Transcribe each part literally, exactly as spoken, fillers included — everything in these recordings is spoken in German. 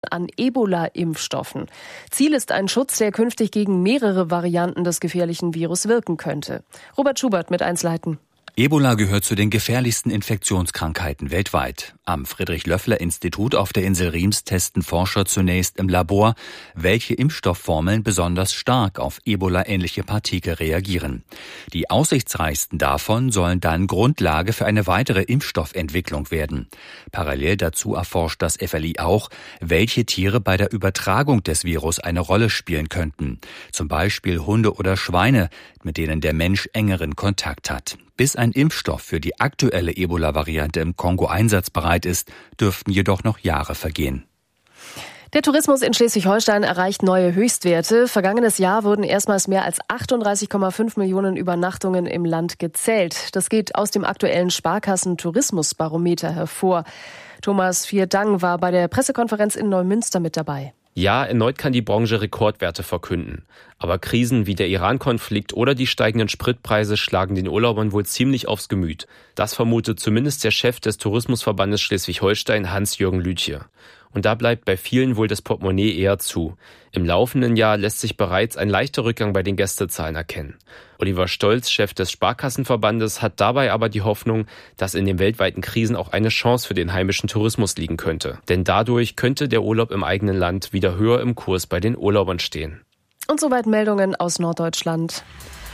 an Ebola-Impfstoffen. Ziel ist ein Schutz, der künftig gegen mehrere Varianten des gefährlichen Virus wirken könnte. Robert Schubert mit Einzelheiten. Ebola gehört zu den gefährlichsten Infektionskrankheiten weltweit. Am Friedrich-Löffler-Institut auf der Insel Riems testen Forscher zunächst im Labor, welche Impfstoffformeln besonders stark auf Ebola-ähnliche Partikel reagieren. Die aussichtsreichsten davon sollen dann Grundlage für eine weitere Impfstoffentwicklung werden. Parallel dazu erforscht das F L I auch, welche Tiere bei der Übertragung des Virus eine Rolle spielen könnten. Zum Beispiel Hunde oder Schweine, mit denen der Mensch engeren Kontakt hat. Bis ein Impfstoff für die aktuelle Ebola-Variante im Kongo einsatzbereit ist, dürften jedoch noch Jahre vergehen. Der Tourismus in Schleswig-Holstein erreicht neue Höchstwerte. Vergangenes Jahr wurden erstmals mehr als achtunddreißig Komma fünf Millionen Übernachtungen im Land gezählt. Das geht aus dem aktuellen Sparkassen-Tourismusbarometer hervor. Thomas Vierdang war bei der Pressekonferenz in Neumünster mit dabei. Ja, erneut kann die Branche Rekordwerte verkünden. Aber Krisen wie der Iran-Konflikt oder die steigenden Spritpreise schlagen den Urlaubern wohl ziemlich aufs Gemüt. Das vermutet zumindest der Chef des Tourismusverbandes Schleswig-Holstein, Hans-Jürgen Lütje. Und da bleibt bei vielen wohl das Portemonnaie eher zu. Im laufenden Jahr lässt sich bereits ein leichter Rückgang bei den Gästezahlen erkennen. Oliver Stolz, Chef des Sparkassenverbandes, hat dabei aber die Hoffnung, dass in den weltweiten Krisen auch eine Chance für den heimischen Tourismus liegen könnte. Denn dadurch könnte der Urlaub im eigenen Land wieder höher im Kurs bei den Urlaubern stehen. Und soweit Meldungen aus Norddeutschland.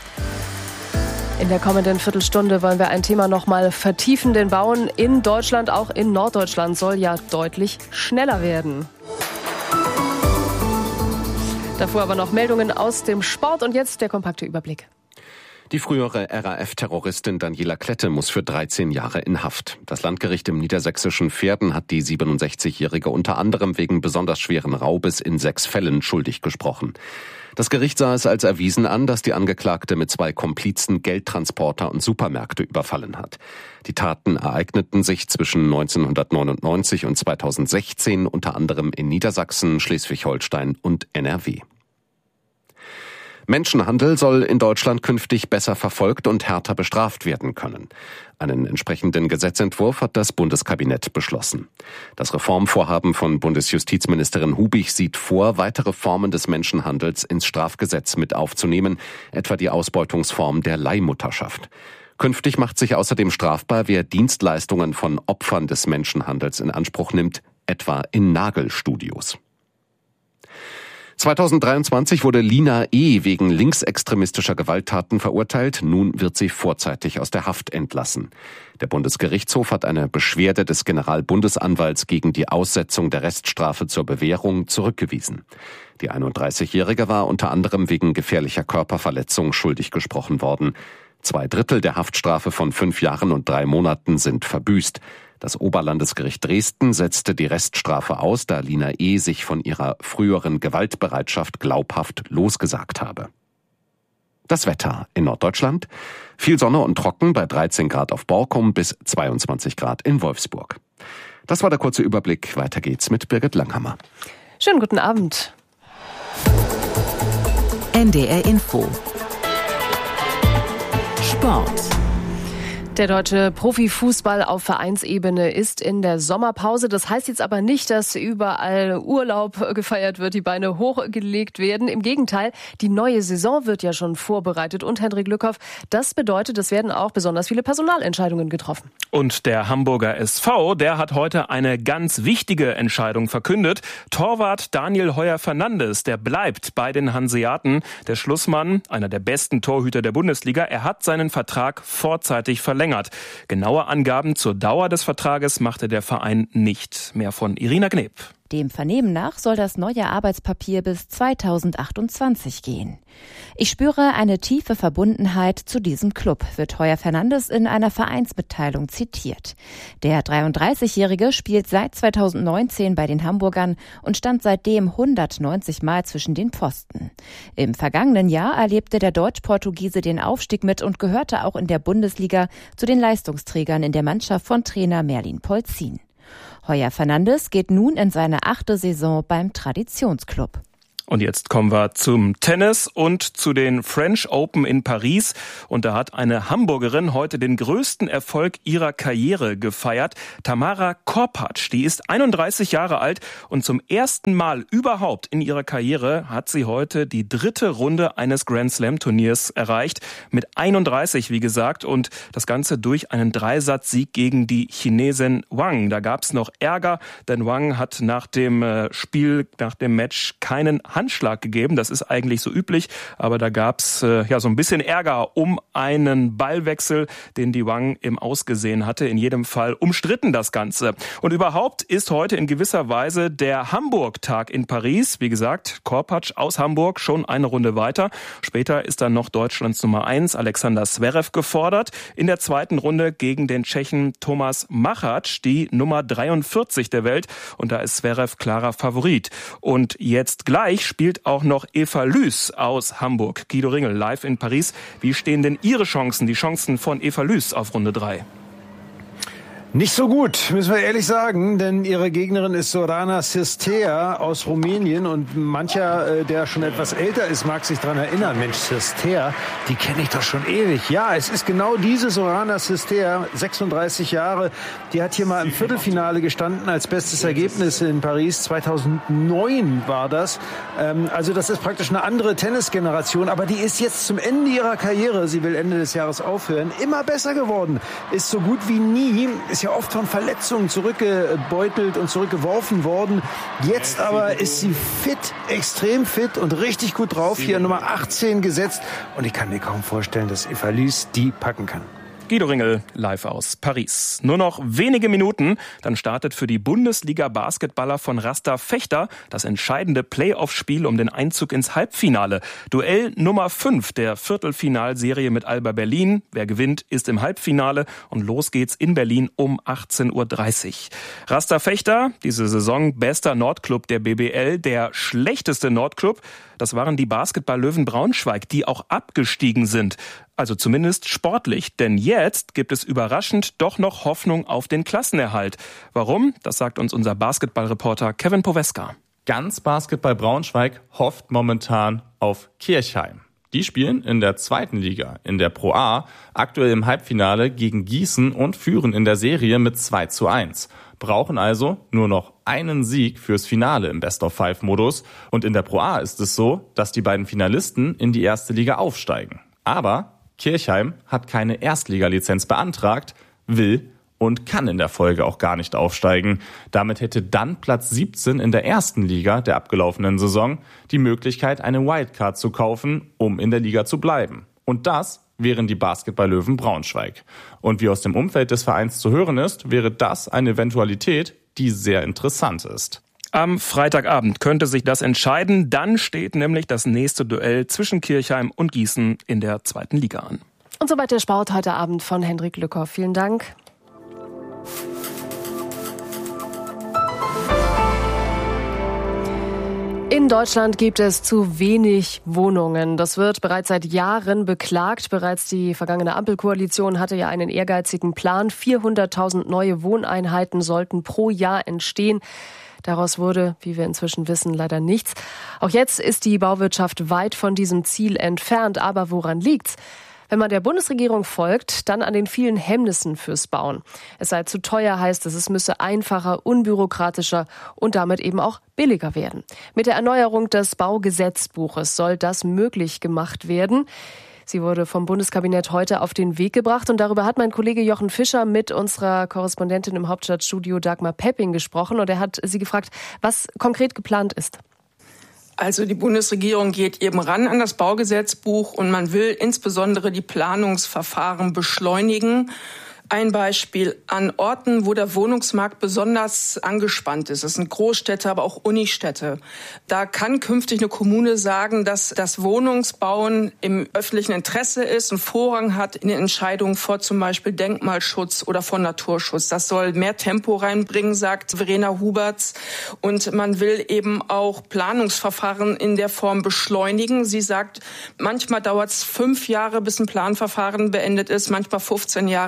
In der kommenden Viertelstunde wollen wir ein Thema noch mal vertiefen. Denn Bauen in Deutschland, auch in Norddeutschland, soll ja deutlich schneller werden. Davor aber noch Meldungen aus dem Sport und jetzt der kompakte Überblick. Die frühere R A F-Terroristin Daniela Klette muss für dreizehn Jahre in Haft. Das Landgericht im niedersächsischen Verden hat die siebenundsechzigjährige unter anderem wegen besonders schweren Raubes in sechs Fällen schuldig gesprochen. Das Gericht sah es als erwiesen an, dass die Angeklagte mit zwei Komplizen Geldtransporter und Supermärkte überfallen hat. Die Taten ereigneten sich zwischen neunzehnhundertneunundneunzig und zweitausendsechzehn, unter anderem in Niedersachsen, Schleswig-Holstein und N R W. Menschenhandel soll in Deutschland künftig besser verfolgt und härter bestraft werden können. Einen entsprechenden Gesetzentwurf hat das Bundeskabinett beschlossen. Das Reformvorhaben von Bundesjustizministerin Hubig sieht vor, weitere Formen des Menschenhandels ins Strafgesetz mit aufzunehmen, etwa die Ausbeutungsform der Leihmutterschaft. Künftig macht sich außerdem strafbar, wer Dienstleistungen von Opfern des Menschenhandels in Anspruch nimmt, etwa in Nagelstudios. zweitausenddreiundzwanzig wurde Lina E. wegen linksextremistischer Gewalttaten verurteilt. Nun wird sie vorzeitig aus der Haft entlassen. Der Bundesgerichtshof hat eine Beschwerde des Generalbundesanwalts gegen die Aussetzung der Reststrafe zur Bewährung zurückgewiesen. Die einunddreißigjährige war unter anderem wegen gefährlicher Körperverletzung schuldig gesprochen worden. Zwei Drittel der Haftstrafe von fünf Jahren und drei Monaten sind verbüßt. Das Oberlandesgericht Dresden setzte die Reststrafe aus, da Lina E. sich von ihrer früheren Gewaltbereitschaft glaubhaft losgesagt habe. Das Wetter in Norddeutschland: viel Sonne und trocken bei dreizehn Grad auf Borkum bis zweiundzwanzig Grad in Wolfsburg. Das war der kurze Überblick. Weiter geht's mit Birgit Langhammer. Schönen guten Abend. N D R Info Sport. Der deutsche Profifußball auf Vereinsebene ist in der Sommerpause. Das heißt jetzt aber nicht, dass überall Urlaub gefeiert wird, die Beine hochgelegt werden. Im Gegenteil, die neue Saison wird ja schon vorbereitet. Und Hendrik Lückhoff, das bedeutet, es werden auch besonders viele Personalentscheidungen getroffen. Und der Hamburger S V, der hat heute eine ganz wichtige Entscheidung verkündet. Torwart Daniel Heuer-Fernandes, der bleibt bei den Hanseaten. Der Schlussmann, einer der besten Torhüter der Bundesliga, er hat seinen Vertrag vorzeitig verlängert. Genaue Angaben zur Dauer des Vertrages machte der Verein nicht. Mehr von Irina Gneb. Dem Vernehmen nach soll das neue Arbeitspapier bis zweitausendachtundzwanzig gehen. Ich spüre eine tiefe Verbundenheit zu diesem Club, wird Heuer-Fernandes in einer Vereinsmitteilung zitiert. Der dreiunddreißigjährige spielt seit zweitausendneunzehn bei den Hamburgern und stand seitdem hundertneunzig Mal zwischen den Pfosten. Im vergangenen Jahr erlebte der Deutsch-Portugiese den Aufstieg mit und gehörte auch in der Bundesliga zu den Leistungsträgern in der Mannschaft von Trainer Merlin Polzin. Heuer-Fernandes geht nun in seine achte Saison beim Traditionsclub. Und jetzt kommen wir zum Tennis und zu den French Open in Paris. Und da hat eine Hamburgerin heute den größten Erfolg ihrer Karriere gefeiert. Tamara Korpatsch, die ist einunddreißig Jahre alt und zum ersten Mal überhaupt in ihrer Karriere hat sie heute die dritte Runde eines Grand Slam Turniers erreicht. Mit einunddreißig, wie gesagt, und das Ganze durch einen Dreisatz-Sieg gegen die Chinesin Wang. Da gab es noch Ärger, denn Wang hat nach dem Spiel, nach dem Match keinen Handschlag gegeben. Das ist eigentlich so üblich, aber da gab's äh, ja so ein bisschen Ärger um einen Ballwechsel, den die Wang im Ausgesehen hatte. In jedem Fall umstritten das Ganze. Und überhaupt ist heute in gewisser Weise der Hamburg-Tag in Paris. Wie gesagt, Korpatsch aus Hamburg schon eine Runde weiter. Später ist dann noch Deutschlands Nummer eins, Alexander Zverev, gefordert. In der zweiten Runde gegen den Tschechen Thomas Machac, die Nummer dreiundvierzig der Welt. Und da ist Zverev klarer Favorit. Und jetzt gleich spielt auch noch Eva Lüß aus Hamburg. Guido Ringel, live in Paris. Wie stehen denn Ihre Chancen, die Chancen von Eva Lüß auf Runde drei? Nicht so gut, müssen wir ehrlich sagen, denn ihre Gegnerin ist Sorana Cirstea aus Rumänien und mancher, der schon etwas älter ist, mag sich daran erinnern, Mensch, Cirstea, die kenne ich doch schon ewig. Ja, es ist genau diese Sorana Cirstea, sechsunddreißig Jahre, die hat hier mal im Viertelfinale gestanden als bestes Ergebnis in Paris, zweitausendneun war das. Also das ist praktisch eine andere Tennisgeneration, aber die ist jetzt zum Ende ihrer Karriere, sie will Ende des Jahres aufhören, immer besser geworden, ist so gut wie nie, ist ja oft von Verletzungen zurückgebeutelt und zurückgeworfen worden. Jetzt aber ist sie fit, extrem fit und richtig gut drauf. Hier Nummer achtzehn gesetzt. Und ich kann mir kaum vorstellen, dass Eva Lüß die packen kann. Guido Ringel, live aus Paris. Nur noch wenige Minuten, dann startet für die Bundesliga-Basketballer von Rasta Fechter das entscheidende Playoff-Spiel um den Einzug ins Halbfinale. Duell Nummer fünf der Viertelfinalserie mit Alba Berlin. Wer gewinnt, ist im Halbfinale und los geht's in Berlin um achtzehn Uhr dreißig. Rasta Fechter, diese Saison bester Nordclub der B B L, der schlechteste Nordclub, das waren die Basketball-Löwen Braunschweig, die auch abgestiegen sind. Also zumindest sportlich, denn jetzt gibt es überraschend doch noch Hoffnung auf den Klassenerhalt. Warum? Das sagt uns unser Basketballreporter Kevin Poweska. Ganz Basketball Braunschweig hofft momentan auf Kirchheim. Die spielen in der zweiten Liga, in der Pro A, aktuell im Halbfinale gegen Gießen und führen in der Serie mit zwei zu eins. Brauchen also nur noch einen Sieg fürs Finale im Best-of-Five-Modus. Und in der Pro A ist es so, dass die beiden Finalisten in die erste Liga aufsteigen. Aber Kirchheim hat keine Erstligalizenz beantragt, will und kann in der Folge auch gar nicht aufsteigen. Damit hätte dann Platz siebzehn in der ersten Liga der abgelaufenen Saison die Möglichkeit, eine Wildcard zu kaufen, um in der Liga zu bleiben. Und das wären die Basketball-Löwen Braunschweig. Und wie aus dem Umfeld des Vereins zu hören ist, wäre das eine Eventualität, die sehr interessant ist. Am Freitagabend könnte sich das entscheiden. Dann steht nämlich das nächste Duell zwischen Kirchheim und Gießen in der zweiten Liga an. Und soweit der Sport heute Abend von Hendrik Lücker. Vielen Dank. In Deutschland gibt es zu wenig Wohnungen. Das wird bereits seit Jahren beklagt. Bereits die vergangene Ampelkoalition hatte ja einen ehrgeizigen Plan. vierhunderttausend neue Wohneinheiten sollten pro Jahr entstehen. Daraus wurde, wie wir inzwischen wissen, leider nichts. Auch jetzt ist die Bauwirtschaft weit von diesem Ziel entfernt. Aber woran liegt's? Wenn man der Bundesregierung folgt, dann an den vielen Hemmnissen fürs Bauen. Es sei zu teuer, heißt es, es müsse einfacher, unbürokratischer und damit eben auch billiger werden. Mit der Erneuerung des Baugesetzbuches soll das möglich gemacht werden. Sie wurde vom Bundeskabinett heute auf den Weg gebracht und darüber hat mein Kollege Jochen Fischer mit unserer Korrespondentin im Hauptstadtstudio Dagmar Pepping gesprochen und er hat sie gefragt, was konkret geplant ist. Also die Bundesregierung geht eben ran an das Baugesetzbuch und man will insbesondere die Planungsverfahren beschleunigen. Ein Beispiel: an Orten, wo der Wohnungsmarkt besonders angespannt ist. Das sind Großstädte, aber auch Unistädte. Da kann künftig eine Kommune sagen, dass das Wohnungsbauen im öffentlichen Interesse ist und Vorrang hat in den Entscheidungen vor zum Beispiel Denkmalschutz oder vor Naturschutz. Das soll mehr Tempo reinbringen, sagt Verena Huberts. Und man will eben auch Planungsverfahren in der Form beschleunigen. Sie sagt, manchmal dauert es fünf Jahre, bis ein Planverfahren beendet ist, manchmal fünfzehn Jahre. Ihr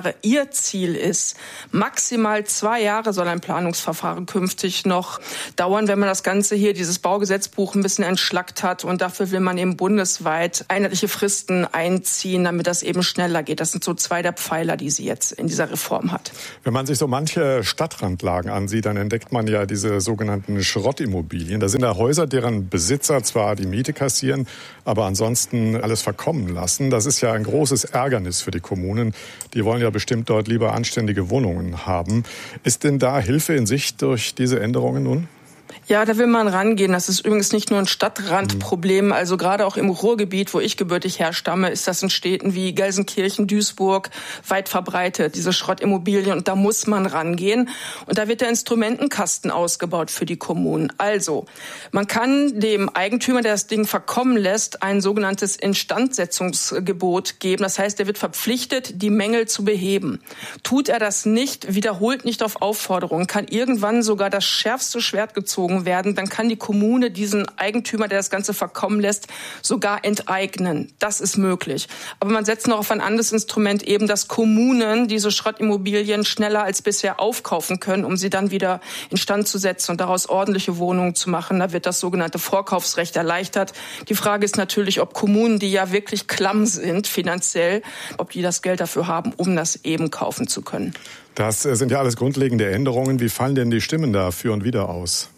Ihr Ziel ist. Maximal zwei Jahre soll ein Planungsverfahren künftig noch dauern, wenn man das Ganze hier, dieses Baugesetzbuch, ein bisschen entschlackt hat. Und dafür will man eben bundesweit einheitliche Fristen einziehen, damit das eben schneller geht. Das sind so zwei der Pfeiler, die sie jetzt in dieser Reform hat. Wenn man sich so manche Stadtrandlagen ansieht, dann entdeckt man ja diese sogenannten Schrottimmobilien. Da sind da Häuser, deren Besitzer zwar die Miete kassieren, aber ansonsten alles verkommen lassen. Das ist ja ein großes Ärgernis für die Kommunen. Die wollen ja bestimmt dort lieber anständige Wohnungen haben. Ist denn da Hilfe in Sicht durch diese Änderungen nun? Ja, da will man rangehen. Das ist übrigens nicht nur ein Stadtrandproblem. Also gerade auch im Ruhrgebiet, wo ich gebürtig herstamme, ist das in Städten wie Gelsenkirchen, Duisburg weit verbreitet, diese Schrottimmobilien. Und da muss man rangehen. Und da wird der Instrumentenkasten ausgebaut für die Kommunen. Also, man kann dem Eigentümer, der das Ding verkommen lässt, ein sogenanntes Instandsetzungsgebot geben. Das heißt, er wird verpflichtet, die Mängel zu beheben. Tut er das nicht, wiederholt nicht auf Aufforderung, kann irgendwann sogar das schärfste Schwert gezogen werden, dann kann die Kommune diesen Eigentümer, der das Ganze verkommen lässt, sogar enteignen. Das ist möglich. Aber man setzt noch auf ein anderes Instrument, eben, dass Kommunen diese Schrottimmobilien schneller als bisher aufkaufen können, um sie dann wieder instand zu setzen und daraus ordentliche Wohnungen zu machen. Da wird das sogenannte Vorkaufsrecht erleichtert. Die Frage ist natürlich, ob Kommunen, die ja wirklich klamm sind finanziell, ob die das Geld dafür haben, um das eben kaufen zu können. Das sind ja alles grundlegende Änderungen. Wie fallen denn die Stimmen da für und wieder aus?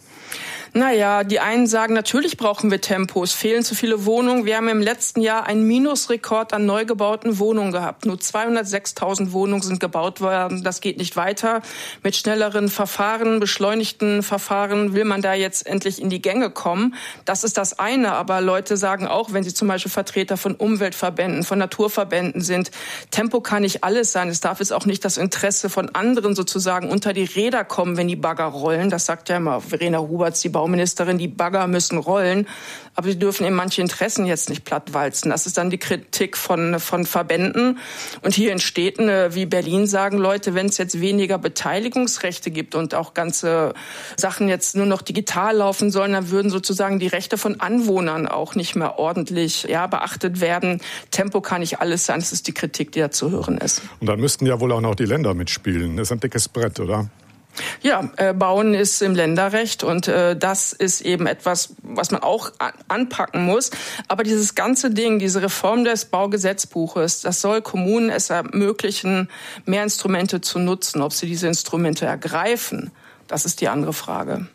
Naja, die einen sagen, natürlich brauchen wir Tempo. Es fehlen zu viele Wohnungen. Wir haben im letzten Jahr einen Minusrekord an neu gebauten Wohnungen gehabt. Nur zweihundertsechstausend Wohnungen sind gebaut worden. Das geht nicht weiter. Mit schnelleren Verfahren, beschleunigten Verfahren will man da jetzt endlich in die Gänge kommen. Das ist das eine. Aber Leute sagen auch, wenn sie zum Beispiel Vertreter von Umweltverbänden, von Naturverbänden sind, Tempo kann nicht alles sein. Es darf jetzt auch nicht das Interesse von anderen sozusagen unter die Räder kommen, wenn die Bagger rollen. Das sagt ja immer Verena Huberts, die Bauministerin, die Bagger müssen rollen, aber sie dürfen eben manche Interessen jetzt nicht plattwalzen. Das ist dann die Kritik von, von Verbänden. Und hier in Städten wie Berlin sagen Leute, wenn es jetzt weniger Beteiligungsrechte gibt und auch ganze Sachen jetzt nur noch digital laufen sollen, dann würden sozusagen die Rechte von Anwohnern auch nicht mehr ordentlich ja, beachtet werden. Tempo kann nicht alles sein, das ist die Kritik, die da zu hören ist. Und dann müssten ja wohl auch noch die Länder mitspielen. Das ist ein dickes Brett, oder? Ja, äh, Bauen ist im Länderrecht und äh, das ist eben etwas, was man auch an, anpacken muss. Aber dieses ganze Ding, diese Reform des Baugesetzbuches, das soll Kommunen es ermöglichen, mehr Instrumente zu nutzen. Ob sie diese Instrumente ergreifen, das ist die andere Frage.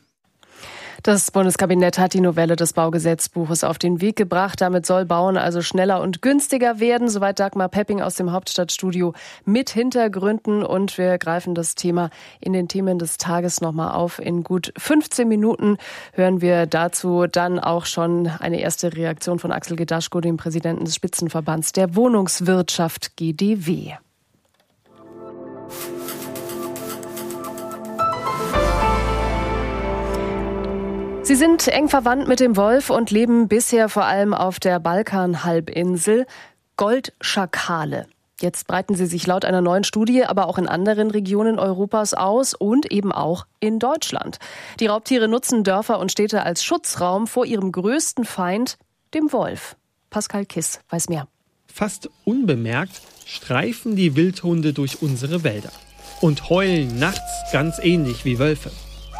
Das Bundeskabinett hat die Novelle des Baugesetzbuches auf den Weg gebracht. Damit soll Bauen also schneller und günstiger werden. Soweit Dagmar Pepping aus dem Hauptstadtstudio mit Hintergründen. Und wir greifen das Thema in den Themen des Tages nochmal auf. In gut fünfzehn Minuten hören wir dazu dann auch schon eine erste Reaktion von Axel Gedaschko, dem Präsidenten des Spitzenverbands der Wohnungswirtschaft G D W. Sie sind eng verwandt mit dem Wolf und leben bisher vor allem auf der Balkanhalbinsel. Goldschakale. Jetzt breiten sie sich laut einer neuen Studie aber auch in anderen Regionen Europas aus und eben auch in Deutschland. Die Raubtiere nutzen Dörfer und Städte als Schutzraum vor ihrem größten Feind, dem Wolf. Pascal Kiss weiß mehr. Fast unbemerkt streifen die Wildhunde durch unsere Wälder und heulen nachts ganz ähnlich wie Wölfe.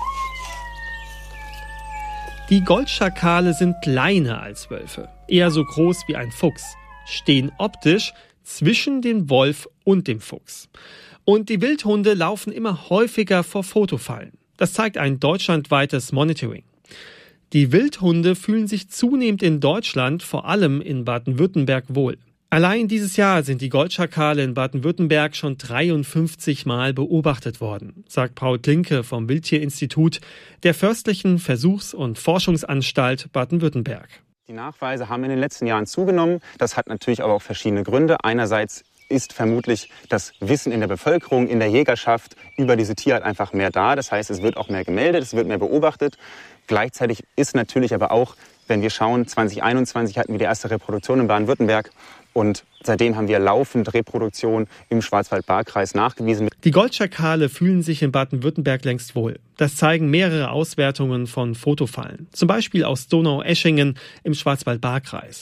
Die Goldschakale sind kleiner als Wölfe, eher so groß wie ein Fuchs, stehen optisch zwischen dem Wolf und dem Fuchs. Und die Wildhunde laufen immer häufiger vor Fotofallen. Das zeigt ein deutschlandweites Monitoring. Die Wildhunde fühlen sich zunehmend in Deutschland, vor allem in Baden-Württemberg, wohl. Allein dieses Jahr sind die Goldschakale in Baden-Württemberg schon dreiundfünfzig Mal beobachtet worden, sagt Paul Klinke vom Wildtierinstitut der Förstlichen Versuchs- und Forschungsanstalt Baden-Württemberg. Die Nachweise haben in den letzten Jahren zugenommen. Das hat natürlich aber auch verschiedene Gründe. Einerseits ist vermutlich das Wissen in der Bevölkerung, in der Jägerschaft über diese Tierart einfach mehr da. Das heißt, es wird auch mehr gemeldet, es wird mehr beobachtet. Gleichzeitig ist natürlich aber auch, wenn wir schauen, zwanzig einundzwanzig hatten wir die erste Reproduktion in Baden-Württemberg. Und seitdem haben wir laufend Reproduktion im Schwarzwald-Baar-Kreis nachgewiesen. Die Goldschakale fühlen sich in Baden-Württemberg längst wohl. Das zeigen mehrere Auswertungen von Fotofallen. Zum Beispiel aus Donaueschingen im Schwarzwald-Baar-Kreis.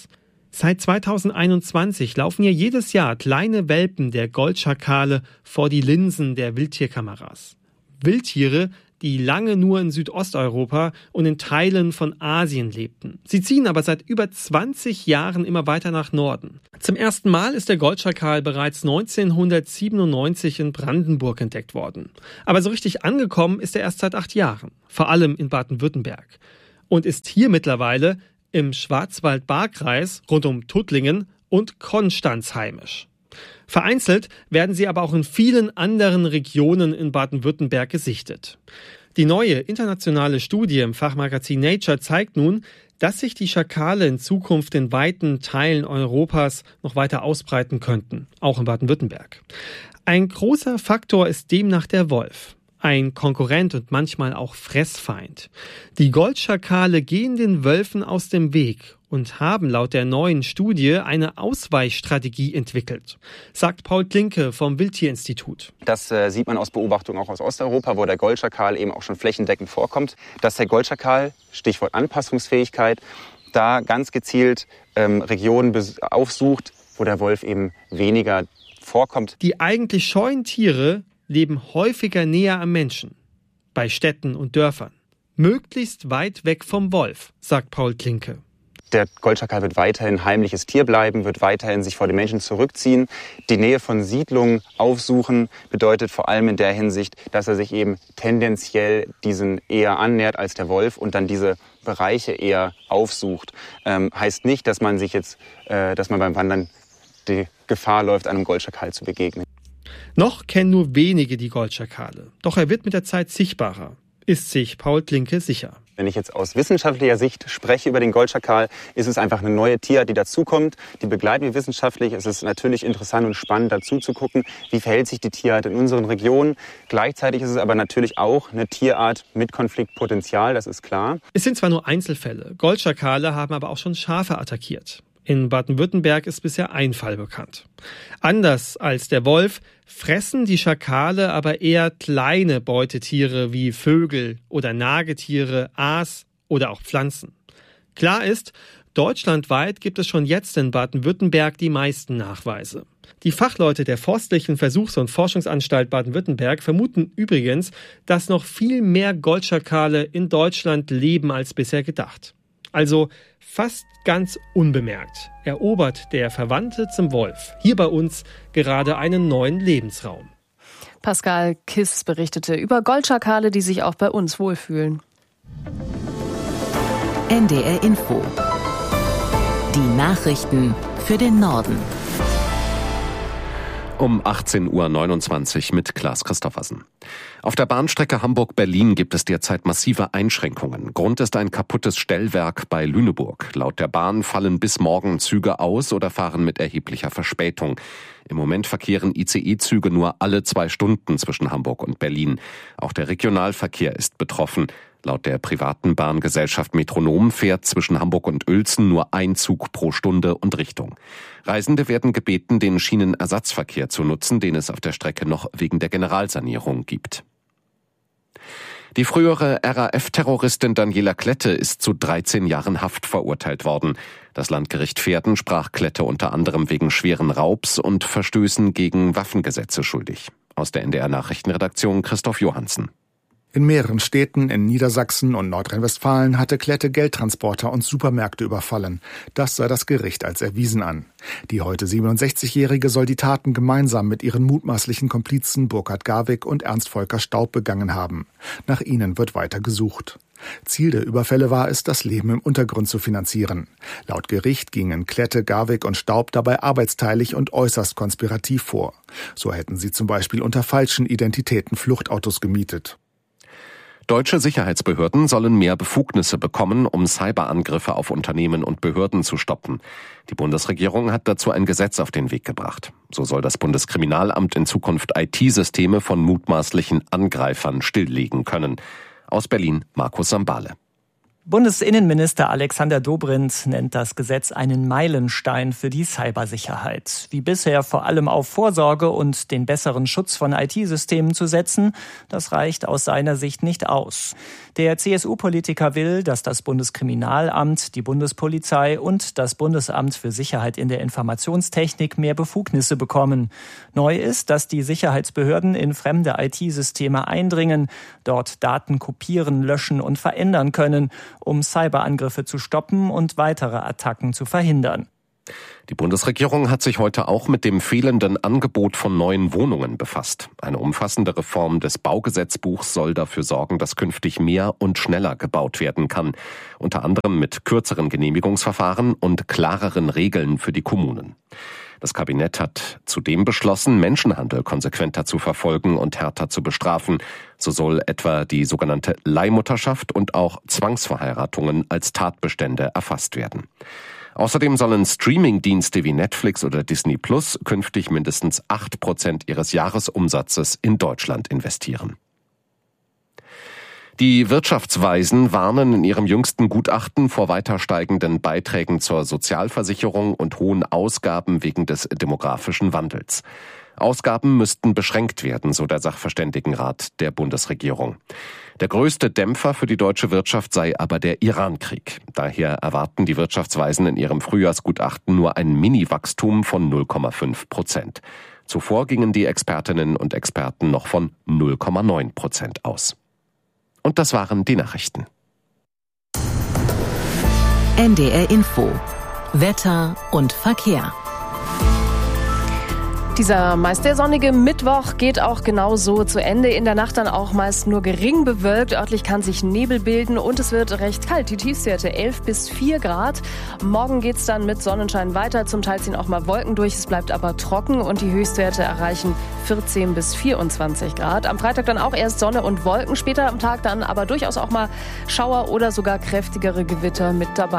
Seit zweitausendeinundzwanzig laufen hier jedes Jahr kleine Welpen der Goldschakale vor die Linsen der Wildtierkameras. Wildtiere, die lange nur in Südosteuropa und in Teilen von Asien lebten. Sie ziehen aber seit über zwanzig Jahren immer weiter nach Norden. Zum ersten Mal ist der Goldschakal bereits neunzehnhundertsiebenundneunzig in Brandenburg entdeckt worden. Aber so richtig angekommen ist er erst seit acht Jahren, vor allem in Baden-Württemberg. Und ist hier mittlerweile im Schwarzwald-Baar-Kreis rund um Tuttlingen und Konstanz heimisch. Vereinzelt werden sie aber auch in vielen anderen Regionen in Baden-Württemberg gesichtet. Die neue internationale Studie im Fachmagazin Nature zeigt nun, dass sich die Schakale in Zukunft in weiten Teilen Europas noch weiter ausbreiten könnten, auch in Baden-Württemberg. Ein großer Faktor ist demnach der Wolf. Ein Konkurrent und manchmal auch Fressfeind. Die Goldschakale gehen den Wölfen aus dem Weg und haben laut der neuen Studie eine Ausweichstrategie entwickelt, sagt Paul Klinke vom Wildtierinstitut. Das äh, sieht man aus Beobachtungen auch aus Osteuropa, wo der Goldschakal eben auch schon flächendeckend vorkommt, dass der Goldschakal, Stichwort Anpassungsfähigkeit, da ganz gezielt ähm, Regionen aufsucht, wo der Wolf eben weniger vorkommt. Die eigentlich scheuen Tiere leben häufiger näher am Menschen, bei Städten und Dörfern. Möglichst weit weg vom Wolf, sagt Paul Klinke. Der Goldschakal wird weiterhin heimliches Tier bleiben, wird weiterhin sich vor den Menschen zurückziehen. Die Nähe von Siedlungen aufsuchen bedeutet vor allem in der Hinsicht, dass er sich eben tendenziell diesen eher annähert als der Wolf und dann diese Bereiche eher aufsucht. Ähm, heißt nicht, dass man sich jetzt, äh, dass man beim Wandern die Gefahr läuft, einem Goldschakal zu begegnen. Noch kennen nur wenige die Goldschakale. Doch er wird mit der Zeit sichtbarer, ist sich Paul Klinke sicher. Wenn ich jetzt aus wissenschaftlicher Sicht spreche über den Goldschakal, ist es einfach eine neue Tierart, die dazukommt. Die begleiten wir wissenschaftlich. Es ist natürlich interessant und spannend, dazu zu gucken, wie verhält sich die Tierart in unseren Regionen. Gleichzeitig ist es aber natürlich auch eine Tierart mit Konfliktpotenzial, das ist klar. Es sind zwar nur Einzelfälle, Goldschakale haben aber auch schon Schafe attackiert. In Baden-Württemberg ist bisher ein Fall bekannt. Anders als der Wolf fressen die Schakale aber eher kleine Beutetiere wie Vögel oder Nagetiere, Aas oder auch Pflanzen. Klar ist, deutschlandweit gibt es schon jetzt in Baden-Württemberg die meisten Nachweise. Die Fachleute der Forstlichen Versuchs- und Forschungsanstalt Baden-Württemberg vermuten übrigens, dass noch viel mehr Goldschakale in Deutschland leben als bisher gedacht. Also fast ganz unbemerkt erobert der Verwandte zum Wolf hier bei uns gerade einen neuen Lebensraum. Pascal Kiss berichtete über Goldschakale, die sich auch bei uns wohlfühlen. N D R Info. Die Nachrichten für den Norden. Um achtzehn Uhr neunundzwanzig mit Klaas Christoffersen. Auf der Bahnstrecke Hamburg-Berlin gibt es derzeit massive Einschränkungen. Grund ist ein kaputtes Stellwerk bei Lüneburg. Laut der Bahn fallen bis morgen Züge aus oder fahren mit erheblicher Verspätung. Im Moment verkehren I C E-Züge nur alle zwei Stunden zwischen Hamburg und Berlin. Auch der Regionalverkehr ist betroffen. Laut der privaten Bahngesellschaft Metronom fährt zwischen Hamburg und Uelzen nur ein Zug pro Stunde und Richtung. Reisende werden gebeten, den Schienenersatzverkehr zu nutzen, den es auf der Strecke noch wegen der Generalsanierung gibt. Die frühere R A F-Terroristin Daniela Klette ist zu dreizehn Jahren Haft verurteilt worden. Das Landgericht Verden sprach Klette unter anderem wegen schweren Raubs und Verstößen gegen Waffengesetze schuldig. Aus der N D R-Nachrichtenredaktion Christoph Johansen. In mehreren Städten in Niedersachsen und Nordrhein-Westfalen hatte Klette Geldtransporter und Supermärkte überfallen. Das sah das Gericht als erwiesen an. Die heute siebenundsechzigjährige soll die Taten gemeinsam mit ihren mutmaßlichen Komplizen Burkhard Garwig und Ernst Volker Staub begangen haben. Nach ihnen wird weiter gesucht. Ziel der Überfälle war es, das Leben im Untergrund zu finanzieren. Laut Gericht gingen Klette, Garwig und Staub dabei arbeitsteilig und äußerst konspirativ vor. So hätten sie zum Beispiel unter falschen Identitäten Fluchtautos gemietet. Deutsche Sicherheitsbehörden sollen mehr Befugnisse bekommen, um Cyberangriffe auf Unternehmen und Behörden zu stoppen. Die Bundesregierung hat dazu ein Gesetz auf den Weg gebracht. So soll das Bundeskriminalamt in Zukunft I T-Systeme von mutmaßlichen Angreifern stilllegen können. Aus Berlin Markus Sambale. Bundesinnenminister Alexander Dobrindt nennt das Gesetz einen Meilenstein für die Cybersicherheit. Wie bisher vor allem auf Vorsorge und den besseren Schutz von I T-Systemen zu setzen, das reicht aus seiner Sicht nicht aus. Der C S U-Politiker will, dass das Bundeskriminalamt, die Bundespolizei und das Bundesamt für Sicherheit in der Informationstechnik mehr Befugnisse bekommen. Neu ist, dass die Sicherheitsbehörden in fremde I T-Systeme eindringen, dort Daten kopieren, löschen und verändern können, um Cyberangriffe zu stoppen und weitere Attacken zu verhindern. Die Bundesregierung hat sich heute auch mit dem fehlenden Angebot von neuen Wohnungen befasst. Eine umfassende Reform des Baugesetzbuchs soll dafür sorgen, dass künftig mehr und schneller gebaut werden kann. Unter anderem mit kürzeren Genehmigungsverfahren und klareren Regeln für die Kommunen. Das Kabinett hat zudem beschlossen, Menschenhandel konsequenter zu verfolgen und härter zu bestrafen. So soll etwa die sogenannte Leihmutterschaft und auch Zwangsverheiratungen als Tatbestände erfasst werden. Außerdem sollen Streaming-Dienste wie Netflix oder Disney Plus künftig mindestens acht Prozent ihres Jahresumsatzes in Deutschland investieren. Die Wirtschaftsweisen warnen in ihrem jüngsten Gutachten vor weiter steigenden Beiträgen zur Sozialversicherung und hohen Ausgaben wegen des demografischen Wandels. Ausgaben müssten beschränkt werden, so der Sachverständigenrat der Bundesregierung. Der größte Dämpfer für die deutsche Wirtschaft sei aber der Iran-Krieg. Daher erwarten die Wirtschaftsweisen in ihrem Frühjahrsgutachten nur ein Mini-Wachstum von null Komma fünf Prozent. Zuvor gingen die Expertinnen und Experten noch von null Komma neun Prozent aus. Und das waren die Nachrichten. N D R Info. Wetter und Verkehr. Dieser meist sehr sonnige Mittwoch geht auch genauso zu Ende. In der Nacht dann auch meist nur gering bewölkt. Örtlich kann sich Nebel bilden und es wird recht kalt. Die Tiefstwerte elf bis vier Grad. Morgen geht's dann mit Sonnenschein weiter. Zum Teil ziehen auch mal Wolken durch. Es bleibt aber trocken und die Höchstwerte erreichen vierzehn bis vierundzwanzig Grad. Am Freitag dann auch erst Sonne und Wolken. Später am Tag dann aber durchaus auch mal Schauer oder sogar kräftigere Gewitter mit dabei.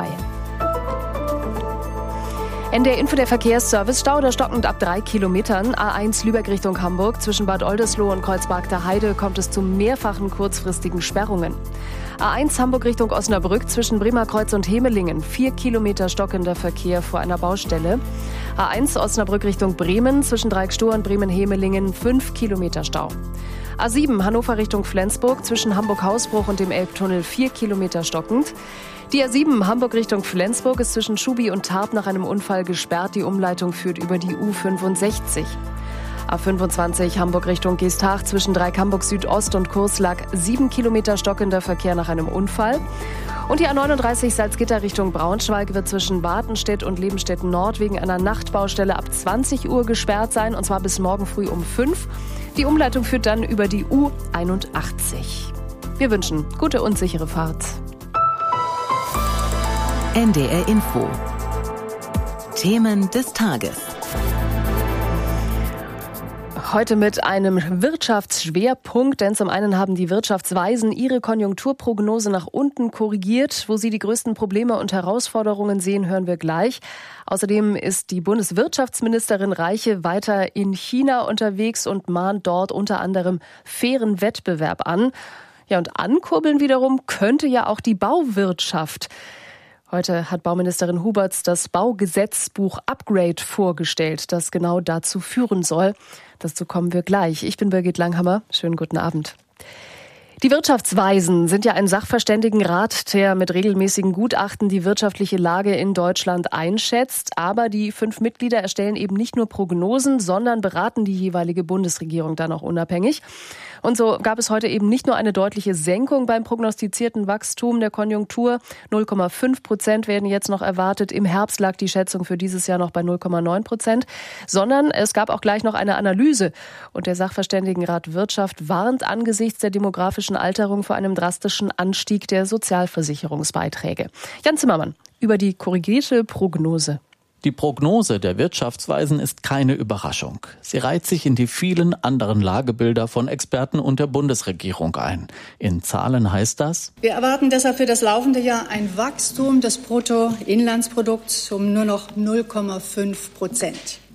N D R Info, der Verkehrsservice. Stau oder stockend ab drei Kilometern. A eins Lübeck Richtung Hamburg. Zwischen Bad Oldesloe und Kreuzberg der Heide kommt es zu mehrfachen kurzfristigen Sperrungen. A eins Hamburg Richtung Osnabrück. Zwischen Bremerkreuz und Hemelingen. Vier Kilometer stockender Verkehr vor einer Baustelle. A eins Osnabrück Richtung Bremen. Zwischen Dreieckstohr und Bremen-Hemelingen. Fünf Kilometer Stau. A sieben Hannover Richtung Flensburg. Zwischen Hamburg-Hausbruch und dem Elbtunnel. Vier Kilometer stockend. Die A sieben Hamburg Richtung Flensburg ist zwischen Schubi und Tarp nach einem Unfall gesperrt. Die Umleitung führt über die U fünfundsechzig. A fünfundzwanzig Hamburg Richtung Geesthacht zwischen Dreieck-Hamburg Südost und Kurslack sieben Kilometer stockender Verkehr nach einem Unfall. Und die A neununddreißig Salzgitter Richtung Braunschweig wird zwischen Bartenstedt und Lebenstedt Nord wegen einer Nachtbaustelle ab zwanzig Uhr gesperrt sein, und zwar bis morgen früh um fünf. Die Umleitung führt dann über die U einundachtzig. Wir wünschen gute und sichere Fahrt. N D R Info. Themen des Tages. Heute mit einem Wirtschaftsschwerpunkt, denn zum einen haben die Wirtschaftsweisen ihre Konjunkturprognose nach unten korrigiert. Wo sie die größten Probleme und Herausforderungen sehen, hören wir gleich. Außerdem ist die Bundeswirtschaftsministerin Reiche weiter in China unterwegs und mahnt dort unter anderem fairen Wettbewerb an. Ja, und ankurbeln wiederum könnte ja auch die Bauwirtschaft. Heute hat Bauministerin Huberts das Baugesetzbuch Upgrade vorgestellt, das genau dazu führen soll. Dazu kommen wir gleich. Ich bin Birgit Langhammer. Schönen guten Abend. Die Wirtschaftsweisen sind ja ein Sachverständigenrat, der mit regelmäßigen Gutachten die wirtschaftliche Lage in Deutschland einschätzt. Aber die fünf Mitglieder erstellen eben nicht nur Prognosen, sondern beraten die jeweilige Bundesregierung dann auch unabhängig. Und so gab es heute eben nicht nur eine deutliche Senkung beim prognostizierten Wachstum der Konjunktur. null Komma fünf Prozent werden jetzt noch erwartet. Im Herbst lag die Schätzung für dieses Jahr noch bei null Komma neun Prozent. Sondern es gab auch gleich noch eine Analyse. Und der Sachverständigenrat Wirtschaft warnt angesichts der demografischen Alterung vor einem drastischen Anstieg der Sozialversicherungsbeiträge. Jan Zimmermann über die korrigierte Prognose. Die Prognose der Wirtschaftsweisen ist keine Überraschung. Sie reiht sich in die vielen anderen Lagebilder von Experten und der Bundesregierung ein. In Zahlen heißt das: Wir erwarten deshalb für das laufende Jahr ein Wachstum des Bruttoinlandsprodukts um nur noch null Komma fünf Prozent.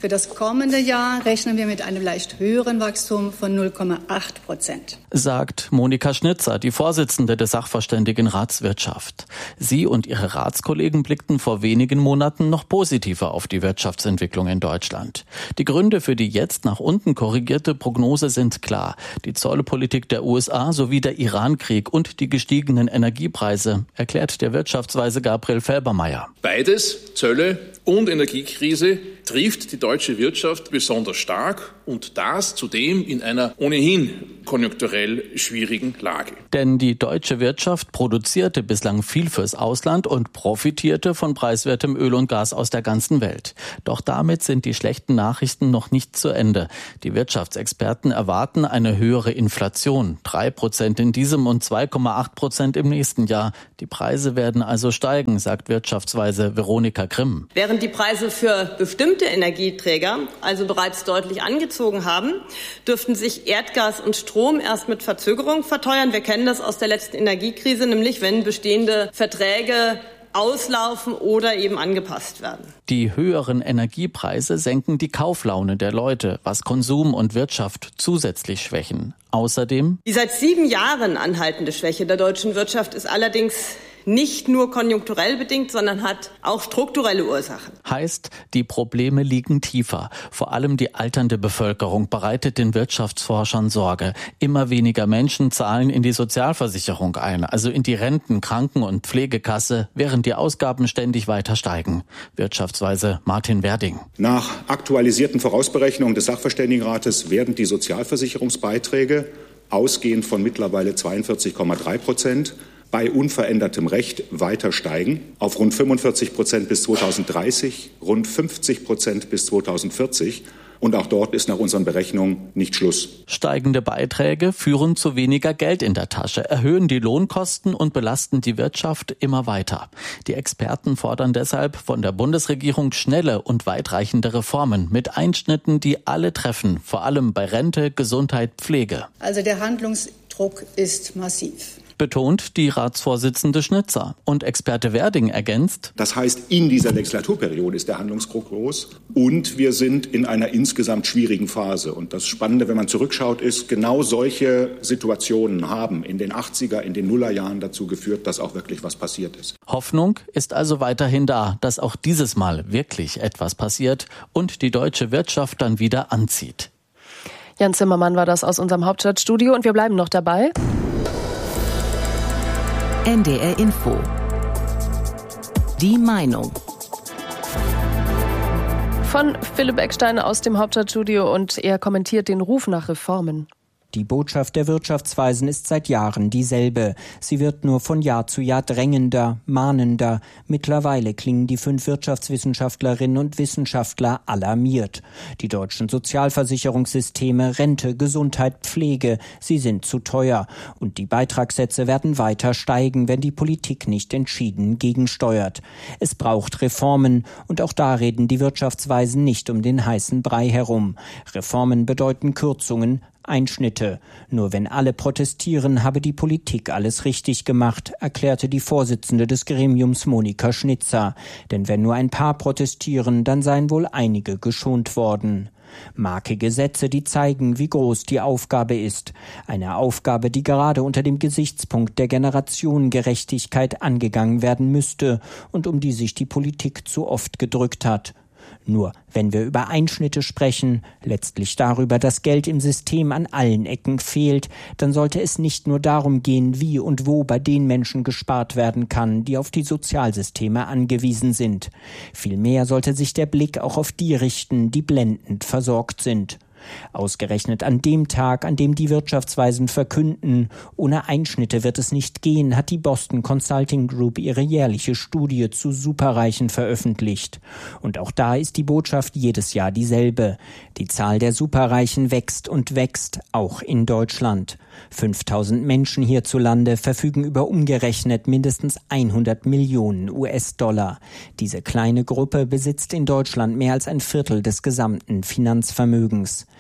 Für das kommende Jahr rechnen wir mit einem leicht höheren Wachstum von null Komma acht Prozent. Sagt Monika Schnitzer, die Vorsitzende des Sachverständigenrats Wirtschaft. Sie und ihre Ratskollegen blickten vor wenigen Monaten noch positiver auf die Wirtschaftsentwicklung in Deutschland. Die Gründe für die jetzt nach unten korrigierte Prognose sind klar. Die Zollpolitik der U S A sowie der Iran-Krieg und die gestiegenen Energiepreise, erklärt der Wirtschaftsweise Gabriel Felbermayr. Beides, Zölle und Energiekrise, trifft die deutsche Wirtschaft besonders stark und das zudem in einer ohnehin konjunkturell schwierigen Lage. Denn die deutsche Wirtschaft produzierte bislang viel fürs Ausland und profitierte von preiswertem Öl und Gas aus der ganzen Welt. Doch damit sind die schlechten Nachrichten noch nicht zu Ende. Die Wirtschaftsexperten erwarten eine höhere Inflation, drei Prozent in diesem und zwei Komma acht Prozent im nächsten Jahr. Die Preise werden also steigen, sagt Wirtschaftsweise Veronika Grimm. Während die Preise für bestimmte Energieträger also bereits deutlich angezogen haben, dürften sich Erdgas und Strom erst mit Verzögerung verteuern. Wir kennen das aus der letzten Energiekrise, nämlich wenn bestehende Verträge auslaufen oder eben angepasst werden. Die höheren Energiepreise senken die Kauflaune der Leute, was Konsum und Wirtschaft zusätzlich schwächen. Außerdem: Die seit sieben Jahren anhaltende Schwäche der deutschen Wirtschaft ist allerdings nicht nur konjunkturell bedingt, sondern hat auch strukturelle Ursachen. Heißt, die Probleme liegen tiefer. Vor allem die alternde Bevölkerung bereitet den Wirtschaftsforschern Sorge. Immer weniger Menschen zahlen in die Sozialversicherung ein, also in die Renten-, Kranken- und Pflegekasse, während die Ausgaben ständig weiter steigen. Wirtschaftsweise Martin Werding. Nach aktualisierten Vorausberechnungen des Sachverständigenrates werden die Sozialversicherungsbeiträge ausgehend von mittlerweile zweiundvierzig Komma drei Prozent bei unverändertem Recht weiter steigen, auf rund fünfundvierzig Prozent bis zweitausenddreißig, rund fünfzig Prozent bis zweitausendvierzig. Und auch dort ist nach unseren Berechnungen nicht Schluss. Steigende Beiträge führen zu weniger Geld in der Tasche, erhöhen die Lohnkosten und belasten die Wirtschaft immer weiter. Die Experten fordern deshalb von der Bundesregierung schnelle und weitreichende Reformen mit Einschnitten, die alle treffen, vor allem bei Rente, Gesundheit, Pflege. Also der Handlungsdruck ist massiv. Betont die Ratsvorsitzende Schnitzer. Und Experte Werding ergänzt: Das heißt, in dieser Legislaturperiode ist der Handlungsdruck groß und wir sind in einer insgesamt schwierigen Phase. Und das Spannende, wenn man zurückschaut, ist, genau solche Situationen haben in den achtziger, in den Nullerjahren dazu geführt, dass auch wirklich was passiert ist. Hoffnung ist also weiterhin da, dass auch dieses Mal wirklich etwas passiert und die deutsche Wirtschaft dann wieder anzieht. Jan Zimmermann war das aus unserem Hauptstadtstudio und wir bleiben noch dabei. N D R Info. Die Meinung. Von Philipp Eckstein aus dem Hauptstadtstudio und er kommentiert den Ruf nach Reformen. Die Botschaft der Wirtschaftsweisen ist seit Jahren dieselbe. Sie wird nur von Jahr zu Jahr drängender, mahnender. Mittlerweile klingen die fünf Wirtschaftswissenschaftlerinnen und Wissenschaftler alarmiert. Die deutschen Sozialversicherungssysteme, Rente, Gesundheit, Pflege, sie sind zu teuer. Und die Beitragssätze werden weiter steigen, wenn die Politik nicht entschieden gegensteuert. Es braucht Reformen und auch da reden die Wirtschaftsweisen nicht um den heißen Brei herum. Reformen bedeuten Kürzungen, Einschnitte. Nur wenn alle protestieren, habe die Politik alles richtig gemacht, erklärte die Vorsitzende des Gremiums Monika Schnitzer. Denn wenn nur ein paar protestieren, dann seien wohl einige geschont worden. Markige Sätze, die zeigen, wie groß die Aufgabe ist. Eine Aufgabe, die gerade unter dem Gesichtspunkt der Generationengerechtigkeit angegangen werden müsste und um die sich die Politik zu oft gedrückt hat. Nur wenn wir über Einschnitte sprechen, letztlich darüber, dass Geld im System an allen Ecken fehlt, dann sollte es nicht nur darum gehen, wie und wo bei den Menschen gespart werden kann, die auf die Sozialsysteme angewiesen sind. Vielmehr sollte sich der Blick auch auf die richten, die blendend versorgt sind. Ausgerechnet an dem Tag, an dem die Wirtschaftsweisen verkünden, ohne Einschnitte wird es nicht gehen, hat die Boston Consulting Group ihre jährliche Studie zu Superreichen veröffentlicht. Und auch da ist die Botschaft jedes Jahr dieselbe. Die Zahl der Superreichen wächst und wächst, auch in Deutschland. fünftausend Menschen hierzulande verfügen über umgerechnet mindestens hundert Millionen U S-Dollar. Diese kleine Gruppe besitzt in Deutschland mehr als ein Viertel des gesamten Finanzvermögens.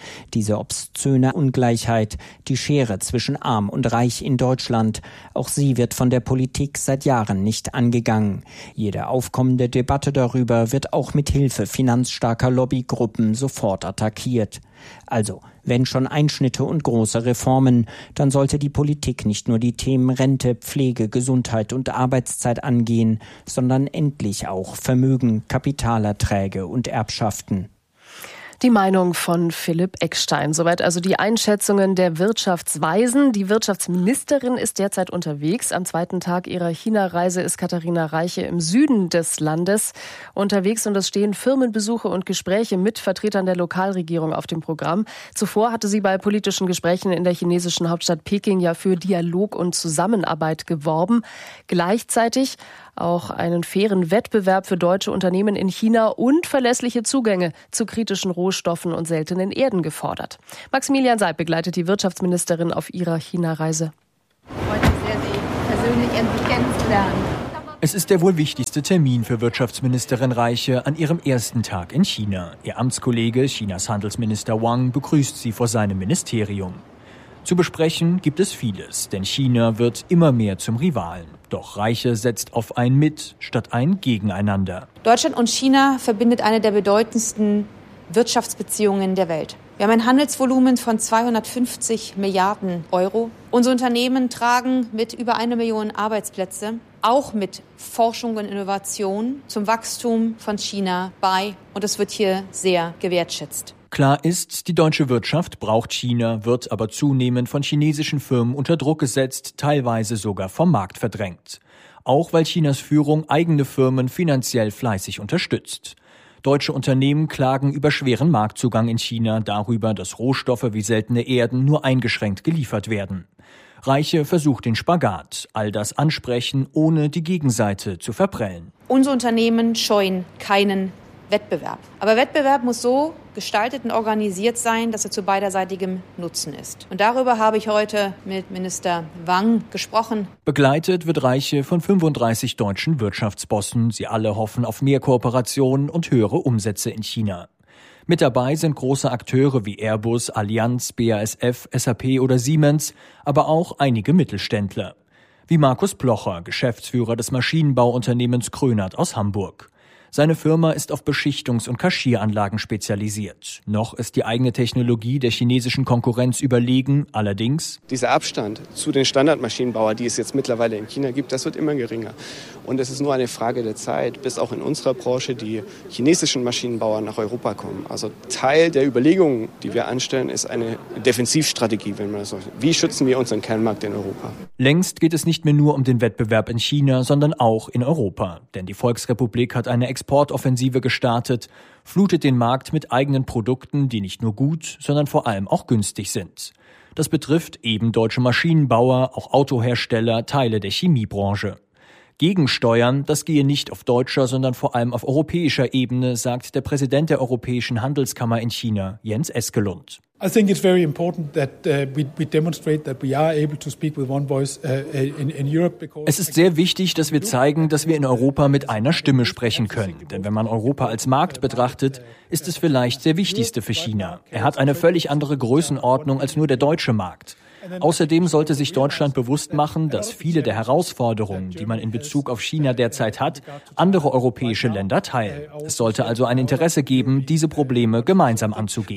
Diese obszöne Ungleichheit, die Schere zwischen Arm und Reich in Deutschland, auch sie wird von der Politik seit Jahren nicht angegangen. Jede aufkommende Debatte darüber wird auch mit Hilfe finanzstarker Lobbygruppen sofort attackiert. Also, wenn schon Einschnitte und große Reformen, dann sollte die Politik nicht nur die Themen Rente, Pflege, Gesundheit und Arbeitszeit angehen, sondern endlich auch Vermögen, Kapitalerträge und Erbschaften. Die Meinung von Philipp Eckstein. Soweit also die Einschätzungen der Wirtschaftsweisen. Die Wirtschaftsministerin ist derzeit unterwegs. Am zweiten Tag ihrer China-Reise ist Katharina Reiche im Süden des Landes unterwegs und es stehen Firmenbesuche und Gespräche mit Vertretern der Lokalregierung auf dem Programm. Zuvor hatte sie bei politischen Gesprächen in der chinesischen Hauptstadt Peking ja für Dialog und Zusammenarbeit geworben. Gleichzeitig auch einen fairen Wettbewerb für deutsche Unternehmen in China und verlässliche Zugänge zu kritischen Rohstoffen und seltenen Erden gefordert. Maximilian Seib begleitet die Wirtschaftsministerin auf ihrer China-Reise. Freut mich sehr, Sie persönlich endlich kennenzulernen. Es ist der wohl wichtigste Termin für Wirtschaftsministerin Reiche an ihrem ersten Tag in China. Ihr Amtskollege, Chinas Handelsminister Wang, begrüßt sie vor seinem Ministerium. Zu besprechen gibt es vieles, denn China wird immer mehr zum Rivalen. Doch Reiche setzt auf ein Mit statt ein Gegeneinander. Deutschland und China verbindet eine der bedeutendsten Wirtschaftsbeziehungen der Welt. Wir haben ein Handelsvolumen von zweihundertfünfzig Milliarden Euro. Unsere Unternehmen tragen mit über eine Million Arbeitsplätze, auch mit Forschung und Innovation, zum Wachstum von China bei. Und es wird hier sehr gewertschätzt. Klar ist, die deutsche Wirtschaft braucht China, wird aber zunehmend von chinesischen Firmen unter Druck gesetzt, teilweise sogar vom Markt verdrängt. Auch weil Chinas Führung eigene Firmen finanziell fleißig unterstützt. Deutsche Unternehmen klagen über schweren Marktzugang in China, darüber, dass Rohstoffe wie seltene Erden nur eingeschränkt geliefert werden. Reiche versucht den Spagat, all das ansprechen, ohne die Gegenseite zu verprellen. Unsere Unternehmen scheuen keinen Wettbewerb. Aber Wettbewerb muss so gestaltet und organisiert sein, dass er zu beiderseitigem Nutzen ist. Und darüber habe ich heute mit Minister Wang gesprochen. Begleitet wird Reiche von fünfunddreißig deutschen Wirtschaftsbossen. Sie alle hoffen auf mehr Kooperation und höhere Umsätze in China. Mit dabei sind große Akteure wie Airbus, Allianz, B A S F, S A P oder Siemens, aber auch einige Mittelständler. Wie Markus Plocher, Geschäftsführer des Maschinenbauunternehmens Krönert aus Hamburg. Seine Firma ist auf Beschichtungs- und Kaschieranlagen spezialisiert. Noch ist die eigene Technologie der chinesischen Konkurrenz überlegen, allerdings dieser Abstand zu den Standardmaschinenbauern, die es jetzt mittlerweile in China gibt, das wird immer geringer. Und es ist nur eine Frage der Zeit, bis auch in unserer Branche die chinesischen Maschinenbauer nach Europa kommen. Also Teil der Überlegungen, die wir anstellen, ist eine Defensivstrategie, wenn man das so sagt. Wie schützen wir unseren Kernmarkt in Europa? Längst geht es nicht mehr nur um den Wettbewerb in China, sondern auch in Europa. Denn die Volksrepublik hat eine Exportoffensive gestartet, flutet den Markt mit eigenen Produkten, die nicht nur gut, sondern vor allem auch günstig sind. Das betrifft eben deutsche Maschinenbauer, auch Autohersteller, Teile der Chemiebranche. Gegensteuern, das gehe nicht auf deutscher, sondern vor allem auf europäischer Ebene, sagt der Präsident der Europäischen Handelskammer in China, Jens Eskelund. I think it's very important that uh, we, we demonstrate that we are able to speak with one voice uh, in, in Europe. Because es ist sehr wichtig, dass wir zeigen, dass wir in Europa mit einer Stimme sprechen können. Denn wenn man Europa als Markt betrachtet, ist es vielleicht der wichtigste für China. Er hat eine völlig andere Größenordnung als nur der deutsche Markt. Außerdem sollte sich Deutschland bewusst machen, dass viele der Herausforderungen, die man in Bezug auf China derzeit hat, andere europäische Länder teilen. Es sollte also ein Interesse geben, diese Probleme gemeinsam anzugehen.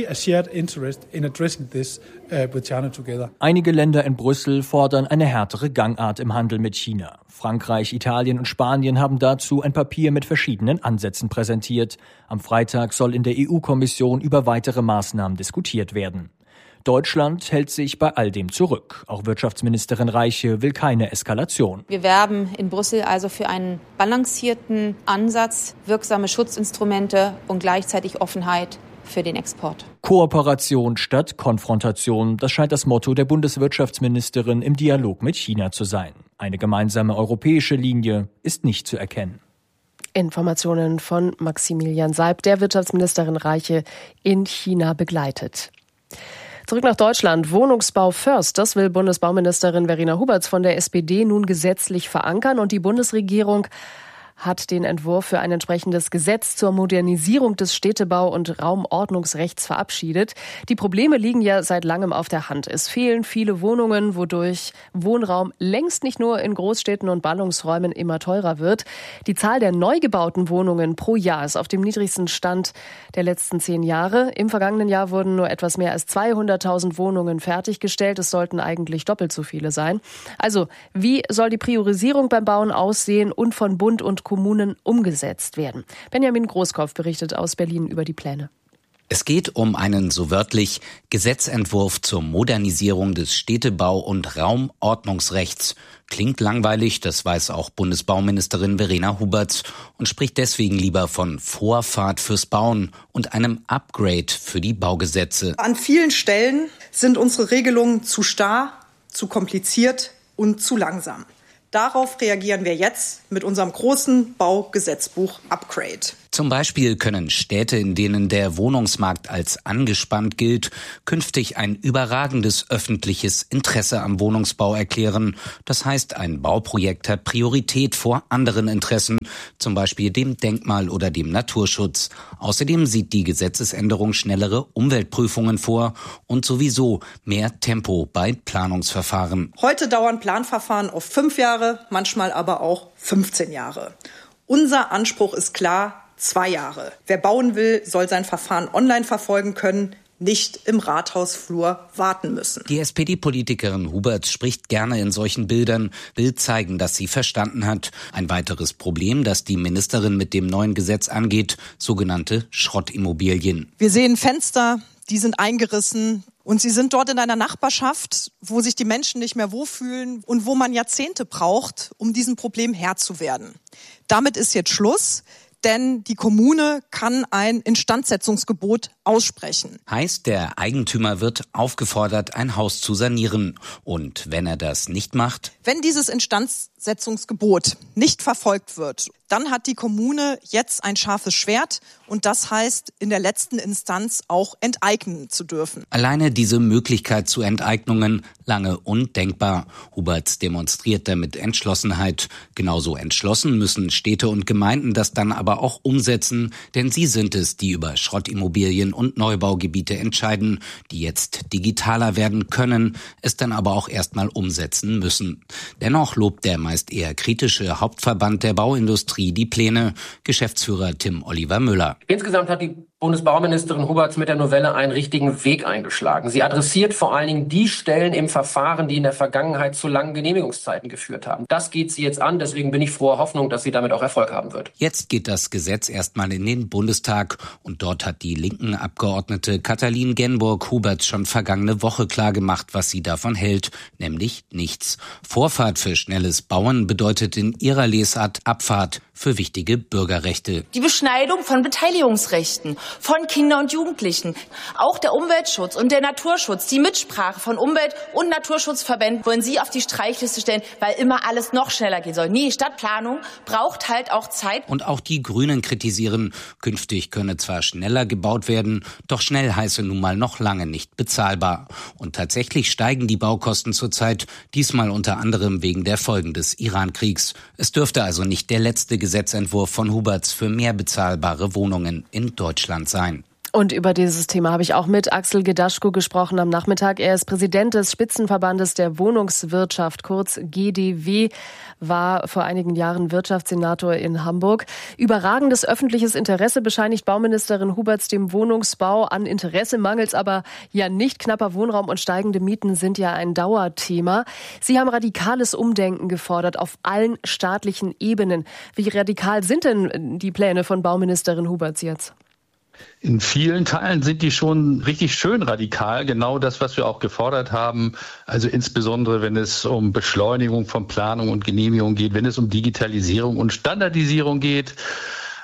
Einige Länder in Brüssel fordern eine härtere Gangart im Handel mit China. Frankreich, Italien und Spanien haben dazu ein Papier mit verschiedenen Ansätzen präsentiert. Am Freitag soll in der E U-Kommission über weitere Maßnahmen diskutiert werden. Deutschland hält sich bei all dem zurück. Auch Wirtschaftsministerin Reiche will keine Eskalation. Wir werben in Brüssel also für einen balancierten Ansatz, wirksame Schutzinstrumente und gleichzeitig Offenheit für den Export. Kooperation statt Konfrontation, das scheint das Motto der Bundeswirtschaftsministerin im Dialog mit China zu sein. Eine gemeinsame europäische Linie ist nicht zu erkennen. Informationen von Maximilian Seib, der Wirtschaftsministerin Reiche in China begleitet. Zurück nach Deutschland. Wohnungsbau first. Das will Bundesbauministerin Verena Huberts von der S P D nun gesetzlich verankern. Und die Bundesregierung hat den Entwurf für ein entsprechendes Gesetz zur Modernisierung des Städtebau- und Raumordnungsrechts verabschiedet. Die Probleme liegen ja seit langem auf der Hand. Es fehlen viele Wohnungen, wodurch Wohnraum längst nicht nur in Großstädten und Ballungsräumen immer teurer wird. Die Zahl der neu gebauten Wohnungen pro Jahr ist auf dem niedrigsten Stand der letzten zehn Jahre. Im vergangenen Jahr wurden nur etwas mehr als zweihunderttausend Wohnungen fertiggestellt. Es sollten eigentlich doppelt so viele sein. Also, wie soll die Priorisierung beim Bauen aussehen und von Bund und Kommunen umgesetzt werden? Benjamin Großkopf berichtet aus Berlin über die Pläne. Es geht um einen so wörtlich Gesetzentwurf zur Modernisierung des Städtebau- und Raumordnungsrechts. Klingt langweilig, das weiß auch Bundesbauministerin Verena Huberts und spricht deswegen lieber von Vorfahrt fürs Bauen und einem Upgrade für die Baugesetze. An vielen Stellen sind unsere Regelungen zu starr, zu kompliziert und zu langsam. Darauf reagieren wir jetzt mit unserem großen Baugesetzbuch Upgrade. Zum Beispiel können Städte, in denen der Wohnungsmarkt als angespannt gilt, künftig ein überragendes öffentliches Interesse am Wohnungsbau erklären. Das heißt, ein Bauprojekt hat Priorität vor anderen Interessen, zum Beispiel dem Denkmal- oder dem Naturschutz. Außerdem sieht die Gesetzesänderung schnellere Umweltprüfungen vor und sowieso mehr Tempo bei Planungsverfahren. Heute dauern Planverfahren oft fünf Jahre, manchmal aber auch fünfzehn Jahre. Unser Anspruch ist klar, zwei Jahre. Wer bauen will, soll sein Verfahren online verfolgen können, nicht im Rathausflur warten müssen. Die S P D-Politikerin Huberts spricht gerne in solchen Bildern, will zeigen, dass sie verstanden hat. Ein weiteres Problem, das die Ministerin mit dem neuen Gesetz angeht, sogenannte Schrottimmobilien. Wir sehen Fenster, die sind eingerissen. Und sie sind dort in einer Nachbarschaft, wo sich die Menschen nicht mehr wohlfühlen und wo man Jahrzehnte braucht, um diesem Problem Herr zu werden. Damit ist jetzt Schluss, denn die Kommune kann ein Instandsetzungsgebot aussprechen. Heißt, der Eigentümer wird aufgefordert, ein Haus zu sanieren. Und wenn er das nicht macht? Wenn dieses Instandsetzungsgebot nicht verfolgt wird, dann hat die Kommune jetzt ein scharfes Schwert und das heißt, in der letzten Instanz auch enteignen zu dürfen. Alleine diese Möglichkeit zu Enteignungen lange undenkbar. Huberts demonstriert damit Entschlossenheit. Genauso entschlossen müssen Städte und Gemeinden das dann aber auch umsetzen, denn sie sind es, die über Schrottimmobilien und Neubaugebiete entscheiden, die jetzt digitaler werden können, es dann aber auch erstmal umsetzen müssen. Dennoch lobt der meist eher kritische Hauptverband der Bauindustrie die Pläne, Geschäftsführer Tim Oliver Müller. Insgesamt hat die Bundesbauministerin Huberts mit der Novelle einen richtigen Weg eingeschlagen. Sie adressiert vor allen Dingen die Stellen im Verfahren, die in der Vergangenheit zu langen Genehmigungszeiten geführt haben. Das geht sie jetzt an, deswegen bin ich froher Hoffnung, dass sie damit auch Erfolg haben wird. Jetzt geht das Gesetz erstmal in den Bundestag und dort hat die linken Abgeordnete Katalin Genburg Huberts schon vergangene Woche klargemacht, was sie davon hält, nämlich nichts. Vorfahrt für schnelles Bauen bedeutet in ihrer Lesart Abfahrt für wichtige Bürgerrechte. Die Beschneidung von Beteiligungsrechten von Kindern und Jugendlichen, auch der Umweltschutz und der Naturschutz, die Mitsprache von Umwelt- und Naturschutzverbänden wollen Sie auf die Streichliste stellen, weil immer alles noch schneller gehen soll. Nee, Stadtplanung braucht halt auch Zeit. Und auch die Grünen kritisieren, künftig könne zwar schneller gebaut werden, doch schnell heiße nun mal noch lange nicht bezahlbar. Und tatsächlich steigen die Baukosten zurzeit, diesmal unter anderem wegen der Folgen des Iran-Kriegs. Es dürfte also nicht der letzte Gesetzentwurf von Huberts für mehr bezahlbare Wohnungen in Deutschland sein. Und über dieses Thema habe ich auch mit Axel Gedaschko gesprochen am Nachmittag. Er ist Präsident des Spitzenverbandes der Wohnungswirtschaft, kurz G D W, war vor einigen Jahren Wirtschaftssenator in Hamburg. Überragendes öffentliches Interesse bescheinigt Bauministerin Huberts dem Wohnungsbau. An Interesse mangels aber ja nicht. Knapper Wohnraum und steigende Mieten sind ja ein Dauerthema. Sie haben radikales Umdenken gefordert auf allen staatlichen Ebenen. Wie radikal sind denn die Pläne von Bauministerin Huberts jetzt? In vielen Teilen sind die schon richtig schön radikal, genau das, was wir auch gefordert haben. Also insbesondere, wenn es um Beschleunigung von Planung und Genehmigung geht, wenn es um Digitalisierung und Standardisierung geht.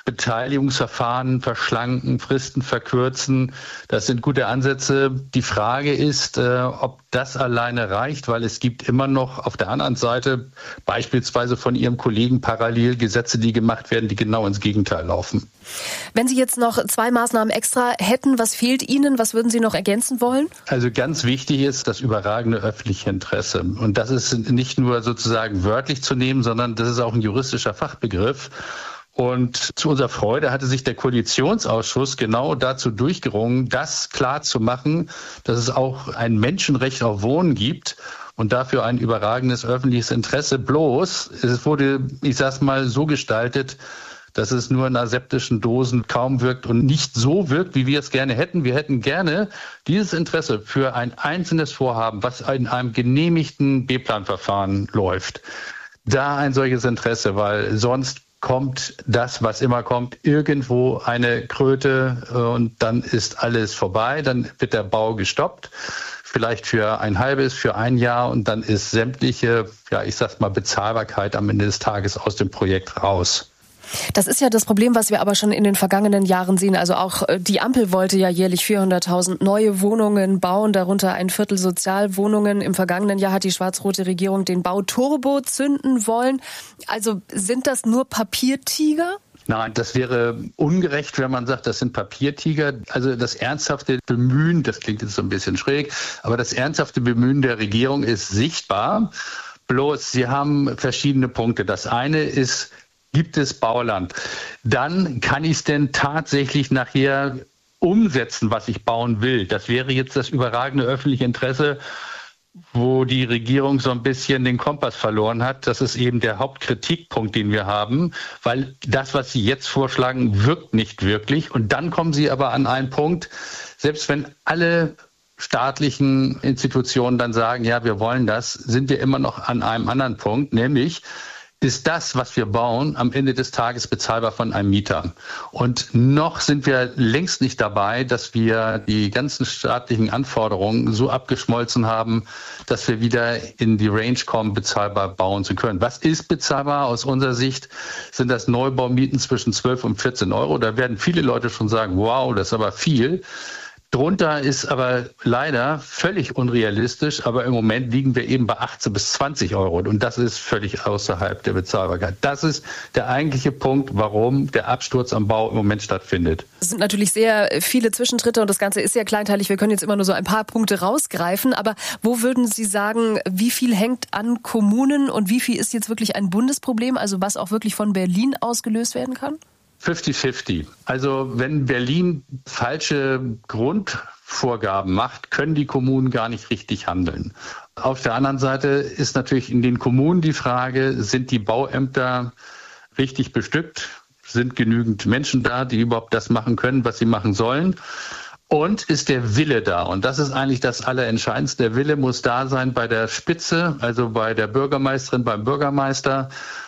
Beteiligungsverfahren verschlanken, Fristen verkürzen. Das sind gute Ansätze. Die Frage ist, äh, ob das alleine reicht, weil es gibt immer noch auf der anderen Seite beispielsweise von Ihrem Kollegen parallel Gesetze, die gemacht werden, die genau ins Gegenteil laufen. Wenn Sie jetzt noch zwei Maßnahmen extra hätten, was fehlt Ihnen? Was würden Sie noch ergänzen wollen? Also ganz wichtig ist das überragende öffentliche Interesse. Und das ist nicht nur sozusagen wörtlich zu nehmen, sondern das ist auch ein juristischer Fachbegriff. Und zu unserer Freude hatte sich der Koalitionsausschuss genau dazu durchgerungen, das klar zu machen, dass es auch ein Menschenrecht auf Wohnen gibt und dafür ein überragendes öffentliches Interesse. Bloß, es wurde, ich sag's mal, so gestaltet, dass es nur in aseptischen Dosen kaum wirkt und nicht so wirkt, wie wir es gerne hätten. Wir hätten gerne dieses Interesse für ein einzelnes Vorhaben, was in einem genehmigten B-Plan-Verfahren läuft, da ein solches Interesse, weil sonst kommt das, was immer kommt, irgendwo eine Kröte und dann ist alles vorbei, dann wird der Bau gestoppt, vielleicht für ein halbes, für ein Jahr und dann ist sämtliche, ja ich sag's mal, Bezahlbarkeit am Ende des Tages aus dem Projekt raus. Das ist ja das Problem, was wir aber schon in den vergangenen Jahren sehen. Also auch die Ampel wollte ja jährlich vierhunderttausend neue Wohnungen bauen, darunter ein Viertel Sozialwohnungen. Im vergangenen Jahr hat die schwarz-rote Regierung den Bau Turbo zünden wollen. Also sind das nur Papiertiger? Nein, das wäre ungerecht, wenn man sagt, das sind Papiertiger. Also das ernsthafte Bemühen, das klingt jetzt so ein bisschen schräg, aber das ernsthafte Bemühen der Regierung ist sichtbar. Bloß, sie haben verschiedene Punkte. Das eine ist, gibt es Bauland? Dann kann ich es denn tatsächlich nachher umsetzen, was ich bauen will. Das wäre jetzt das überragende öffentliche Interesse, wo die Regierung so ein bisschen den Kompass verloren hat. Das ist eben der Hauptkritikpunkt, den wir haben, weil das, was Sie jetzt vorschlagen, wirkt nicht wirklich. Und dann kommen Sie aber an einen Punkt, selbst wenn alle staatlichen Institutionen dann sagen, ja, wir wollen das, sind wir immer noch an einem anderen Punkt, nämlich ist das, was wir bauen, am Ende des Tages bezahlbar von einem Mieter. Und noch sind wir längst nicht dabei, dass wir die ganzen staatlichen Anforderungen so abgeschmolzen haben, dass wir wieder in die Range kommen, bezahlbar bauen zu können. Was ist bezahlbar? Aus unserer Sicht sind das Neubaumieten zwischen zwölf und vierzehn Euro. Da werden viele Leute schon sagen, wow, das ist aber viel. Drunter ist aber leider völlig unrealistisch, aber im Moment liegen wir eben bei achtzehn bis zwanzig Euro und das ist völlig außerhalb der Bezahlbarkeit. Das ist der eigentliche Punkt, warum der Absturz am Bau im Moment stattfindet. Es sind natürlich sehr viele Zwischentritte und das Ganze ist sehr kleinteilig. Wir können jetzt immer nur so ein paar Punkte rausgreifen, aber wo würden Sie sagen, wie viel hängt an Kommunen und wie viel ist jetzt wirklich ein Bundesproblem, also was auch wirklich von Berlin aus gelöst werden kann? fünfzig fünfzig. Also wenn Berlin falsche Grundvorgaben macht, können die Kommunen gar nicht richtig handeln. Auf der anderen Seite ist natürlich in den Kommunen die Frage, sind die Bauämter richtig bestückt? Sind genügend Menschen da, die überhaupt das machen können, was sie machen sollen? Und ist der Wille da? Und das ist eigentlich das Allerentscheidendste. Der Wille muss da sein bei der Spitze, also bei der Bürgermeisterin, beim Bürgermeister.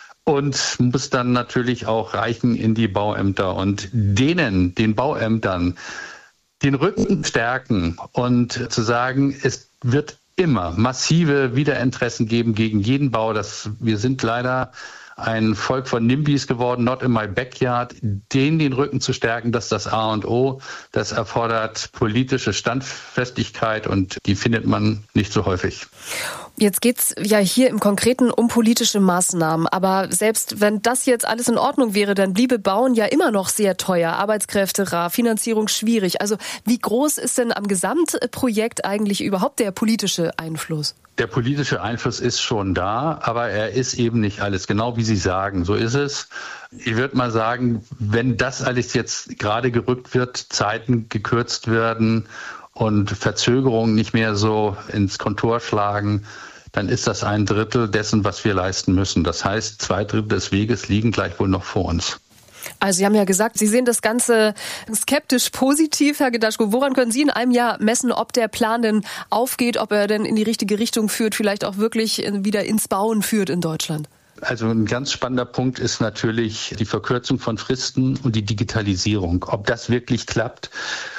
Und muss dann natürlich auch reichen in die Bauämter und denen, den Bauämtern, den Rücken stärken und zu sagen, es wird immer massive Wiederinteressen geben gegen jeden Bau. Das, wir sind leider ein Volk von NIMBYs geworden, not in my backyard. Denen den Rücken zu stärken, das ist das A und O. Das erfordert politische Standfestigkeit und die findet man nicht so häufig. Jetzt geht's ja hier im Konkreten um politische Maßnahmen. Aber selbst wenn das jetzt alles in Ordnung wäre, dann bliebe Bauen ja immer noch sehr teuer. Arbeitskräfte rar, Finanzierung schwierig. Also wie groß ist denn am Gesamtprojekt eigentlich überhaupt der politische Einfluss? Der politische Einfluss ist schon da, aber er ist eben nicht alles. Genau wie Sie sagen, so ist es. Ich würde mal sagen, wenn das alles jetzt gerade gerückt wird, Zeiten gekürzt werden und Verzögerungen nicht mehr so ins Kontor schlagen, dann ist das ein Drittel dessen, was wir leisten müssen. Das heißt, zwei Drittel des Weges liegen gleichwohl noch vor uns. Also Sie haben ja gesagt, Sie sehen das Ganze skeptisch positiv, Herr Gedaschko. Woran können Sie in einem Jahr messen, ob der Plan denn aufgeht, ob er denn in die richtige Richtung führt, vielleicht auch wirklich wieder ins Bauen führt in Deutschland? Also ein ganz spannender Punkt ist natürlich die Verkürzung von Fristen und die Digitalisierung. Ob das wirklich klappt,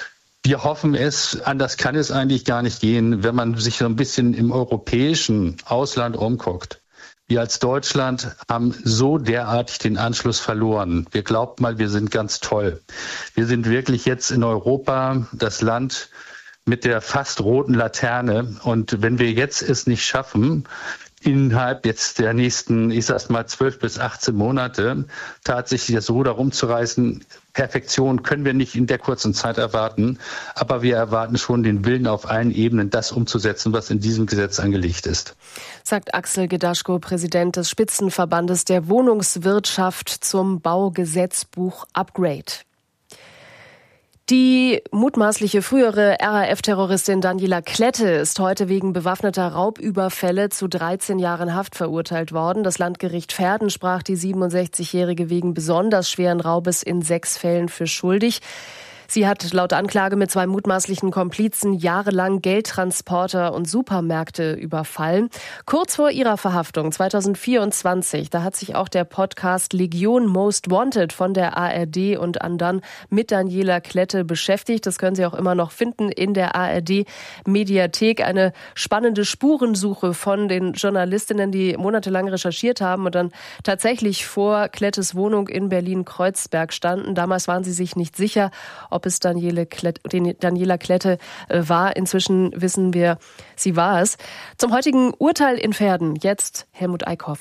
wir hoffen es, anders kann es eigentlich gar nicht gehen, wenn man sich so ein bisschen im europäischen Ausland umguckt. Wir als Deutschland haben so derartig den Anschluss verloren. Wir glauben mal, wir sind ganz toll. Wir sind wirklich jetzt in Europa das Land mit der fast roten Laterne. Und wenn wir jetzt es nicht schaffen, innerhalb jetzt der nächsten, ich sag's mal, zwölf bis achtzehn Monate tatsächlich das Ruder rumzureißen, Perfektion können wir nicht in der kurzen Zeit erwarten, aber wir erwarten schon den Willen auf allen Ebenen, das umzusetzen, was in diesem Gesetz angelegt ist. Sagt Axel Gedaschko, Präsident des Spitzenverbandes der Wohnungswirtschaft, zum Baugesetzbuch Upgrade. Die mutmaßliche frühere R A F-Terroristin Daniela Klette ist heute wegen bewaffneter Raubüberfälle zu dreizehn Jahren Haft verurteilt worden. Das Landgericht Verden sprach die siebenundsechzigjährige wegen besonders schweren Raubes in sechs Fällen für schuldig. Sie hat laut Anklage mit zwei mutmaßlichen Komplizen jahrelang Geldtransporter und Supermärkte überfallen. Kurz vor ihrer Verhaftung zweitausendvierundzwanzig, da hat sich auch der Podcast Legion Most Wanted von der A R D und Andan mit Daniela Klette beschäftigt. Das können Sie auch immer noch finden in der A R D-Mediathek. Eine spannende Spurensuche von den Journalistinnen, die monatelang recherchiert haben und dann tatsächlich vor Klettes Wohnung in Berlin-Kreuzberg standen. Damals waren sie sich nicht sicher, ob es Daniela Klette, Daniela Klette war. Inzwischen wissen wir, sie war es. Zum heutigen Urteil in Verden, jetzt Helmut Eickhoff.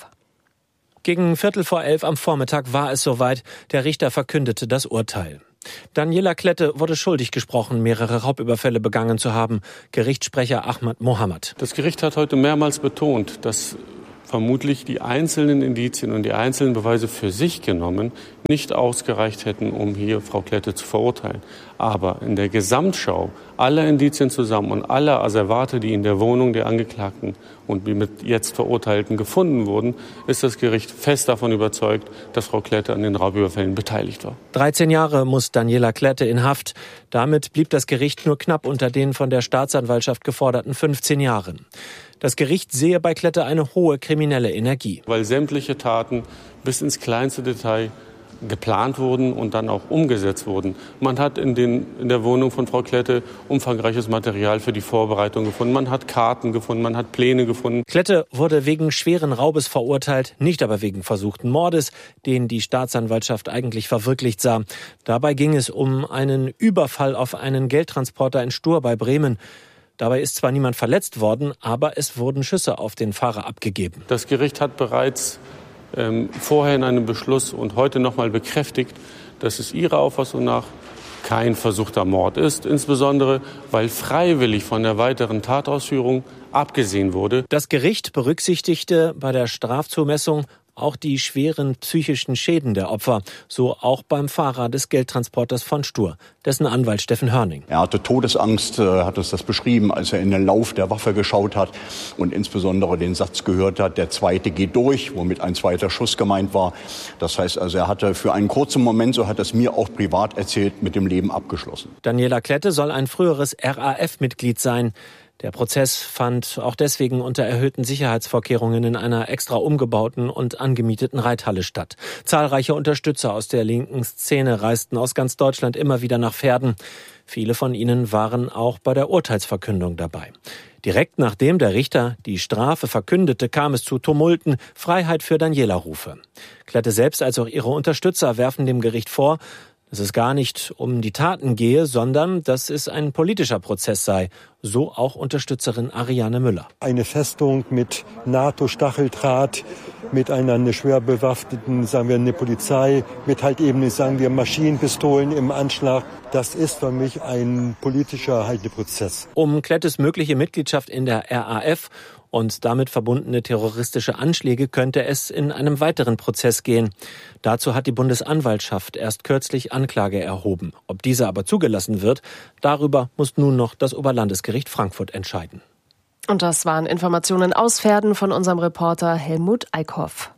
Gegen Viertel vor elf am Vormittag war es soweit. Der Richter verkündete das Urteil. Daniela Klette wurde schuldig gesprochen, mehrere Raubüberfälle begangen zu haben. Gerichtssprecher Ahmad Mohammed. Das Gericht hat heute mehrmals betont, dass vermutlich die einzelnen Indizien und die einzelnen Beweise für sich genommen nicht ausgereicht hätten, um hier Frau Klette zu verurteilen. Aber in der Gesamtschau aller Indizien zusammen und aller Asservate, die in der Wohnung der Angeklagten und mit jetzt Verurteilten gefunden wurden, ist das Gericht fest davon überzeugt, dass Frau Klette an den Raubüberfällen beteiligt war. dreizehn Jahre muss Daniela Klette in Haft. Damit blieb das Gericht nur knapp unter den von der Staatsanwaltschaft geforderten fünfzehn Jahren. Das Gericht sehe bei Klette eine hohe kriminelle Energie. Weil sämtliche Taten bis ins kleinste Detail geplant wurden und dann auch umgesetzt wurden. Man hat in, den, in der Wohnung von Frau Klette umfangreiches Material für die Vorbereitung gefunden. Man hat Karten gefunden, man hat Pläne gefunden. Klette wurde wegen schweren Raubes verurteilt, nicht aber wegen versuchten Mordes, den die Staatsanwaltschaft eigentlich verwirklicht sah. Dabei ging es um einen Überfall auf einen Geldtransporter in Stur bei Bremen. Dabei ist zwar niemand verletzt worden, aber es wurden Schüsse auf den Fahrer abgegeben. Das Gericht hat bereits ähm, vorher in einem Beschluss und heute noch mal bekräftigt, dass es ihrer Auffassung nach kein versuchter Mord ist, insbesondere weil freiwillig von der weiteren Tatausführung abgesehen wurde. Das Gericht berücksichtigte bei der Strafzumessung auch die schweren psychischen Schäden der Opfer, so auch beim Fahrer des Geldtransporters von Stur, dessen Anwalt Steffen Hörning. Er hatte Todesangst, hat uns das beschrieben, als er in den Lauf der Waffe geschaut hat und insbesondere den Satz gehört hat, der zweite geht durch, womit ein zweiter Schuss gemeint war. Das heißt also, er hatte für einen kurzen Moment, so hat er es mir auch privat erzählt, mit dem Leben abgeschlossen. Daniela Klette soll ein früheres R A F-Mitglied sein. Der Prozess fand auch deswegen unter erhöhten Sicherheitsvorkehrungen in einer extra umgebauten und angemieteten Reithalle statt. Zahlreiche Unterstützer aus der linken Szene reisten aus ganz Deutschland immer wieder nach Verden. Viele von ihnen waren auch bei der Urteilsverkündung dabei. Direkt nachdem der Richter die Strafe verkündete, kam es zu Tumulten, Freiheit für Daniela-Rufe. Klette selbst als auch ihre Unterstützer werfen dem Gericht vor, dass es gar nicht um die Taten gehe, sondern dass es ein politischer Prozess sei. So auch Unterstützerin Ariane Müller. Eine Festung mit NATO-Stacheldraht, mit einer schwer bewaffneten, sagen wir, eine Polizei, mit halt eben, sagen wir, Maschinenpistolen im Anschlag. Das ist für mich ein politischer Halteprozess. Um Klettes mögliche Mitgliedschaft in der R A F und damit verbundene terroristische Anschläge könnte es in einem weiteren Prozess gehen. Dazu hat die Bundesanwaltschaft erst kürzlich Anklage erhoben. Ob diese aber zugelassen wird, darüber muss nun noch das Oberlandesgericht Frankfurt entscheiden. Und das waren Informationen aus Verden von unserem Reporter Helmut Eickhoff.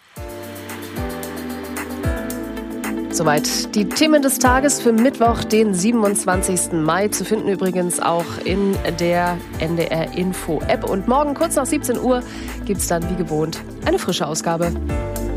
Soweit die Themen des Tages für Mittwoch, den siebenundzwanzigsten Mai. Zu finden übrigens auch in der N D R-Info-App. Und morgen kurz nach siebzehn Uhr gibt es dann wie gewohnt eine frische Ausgabe.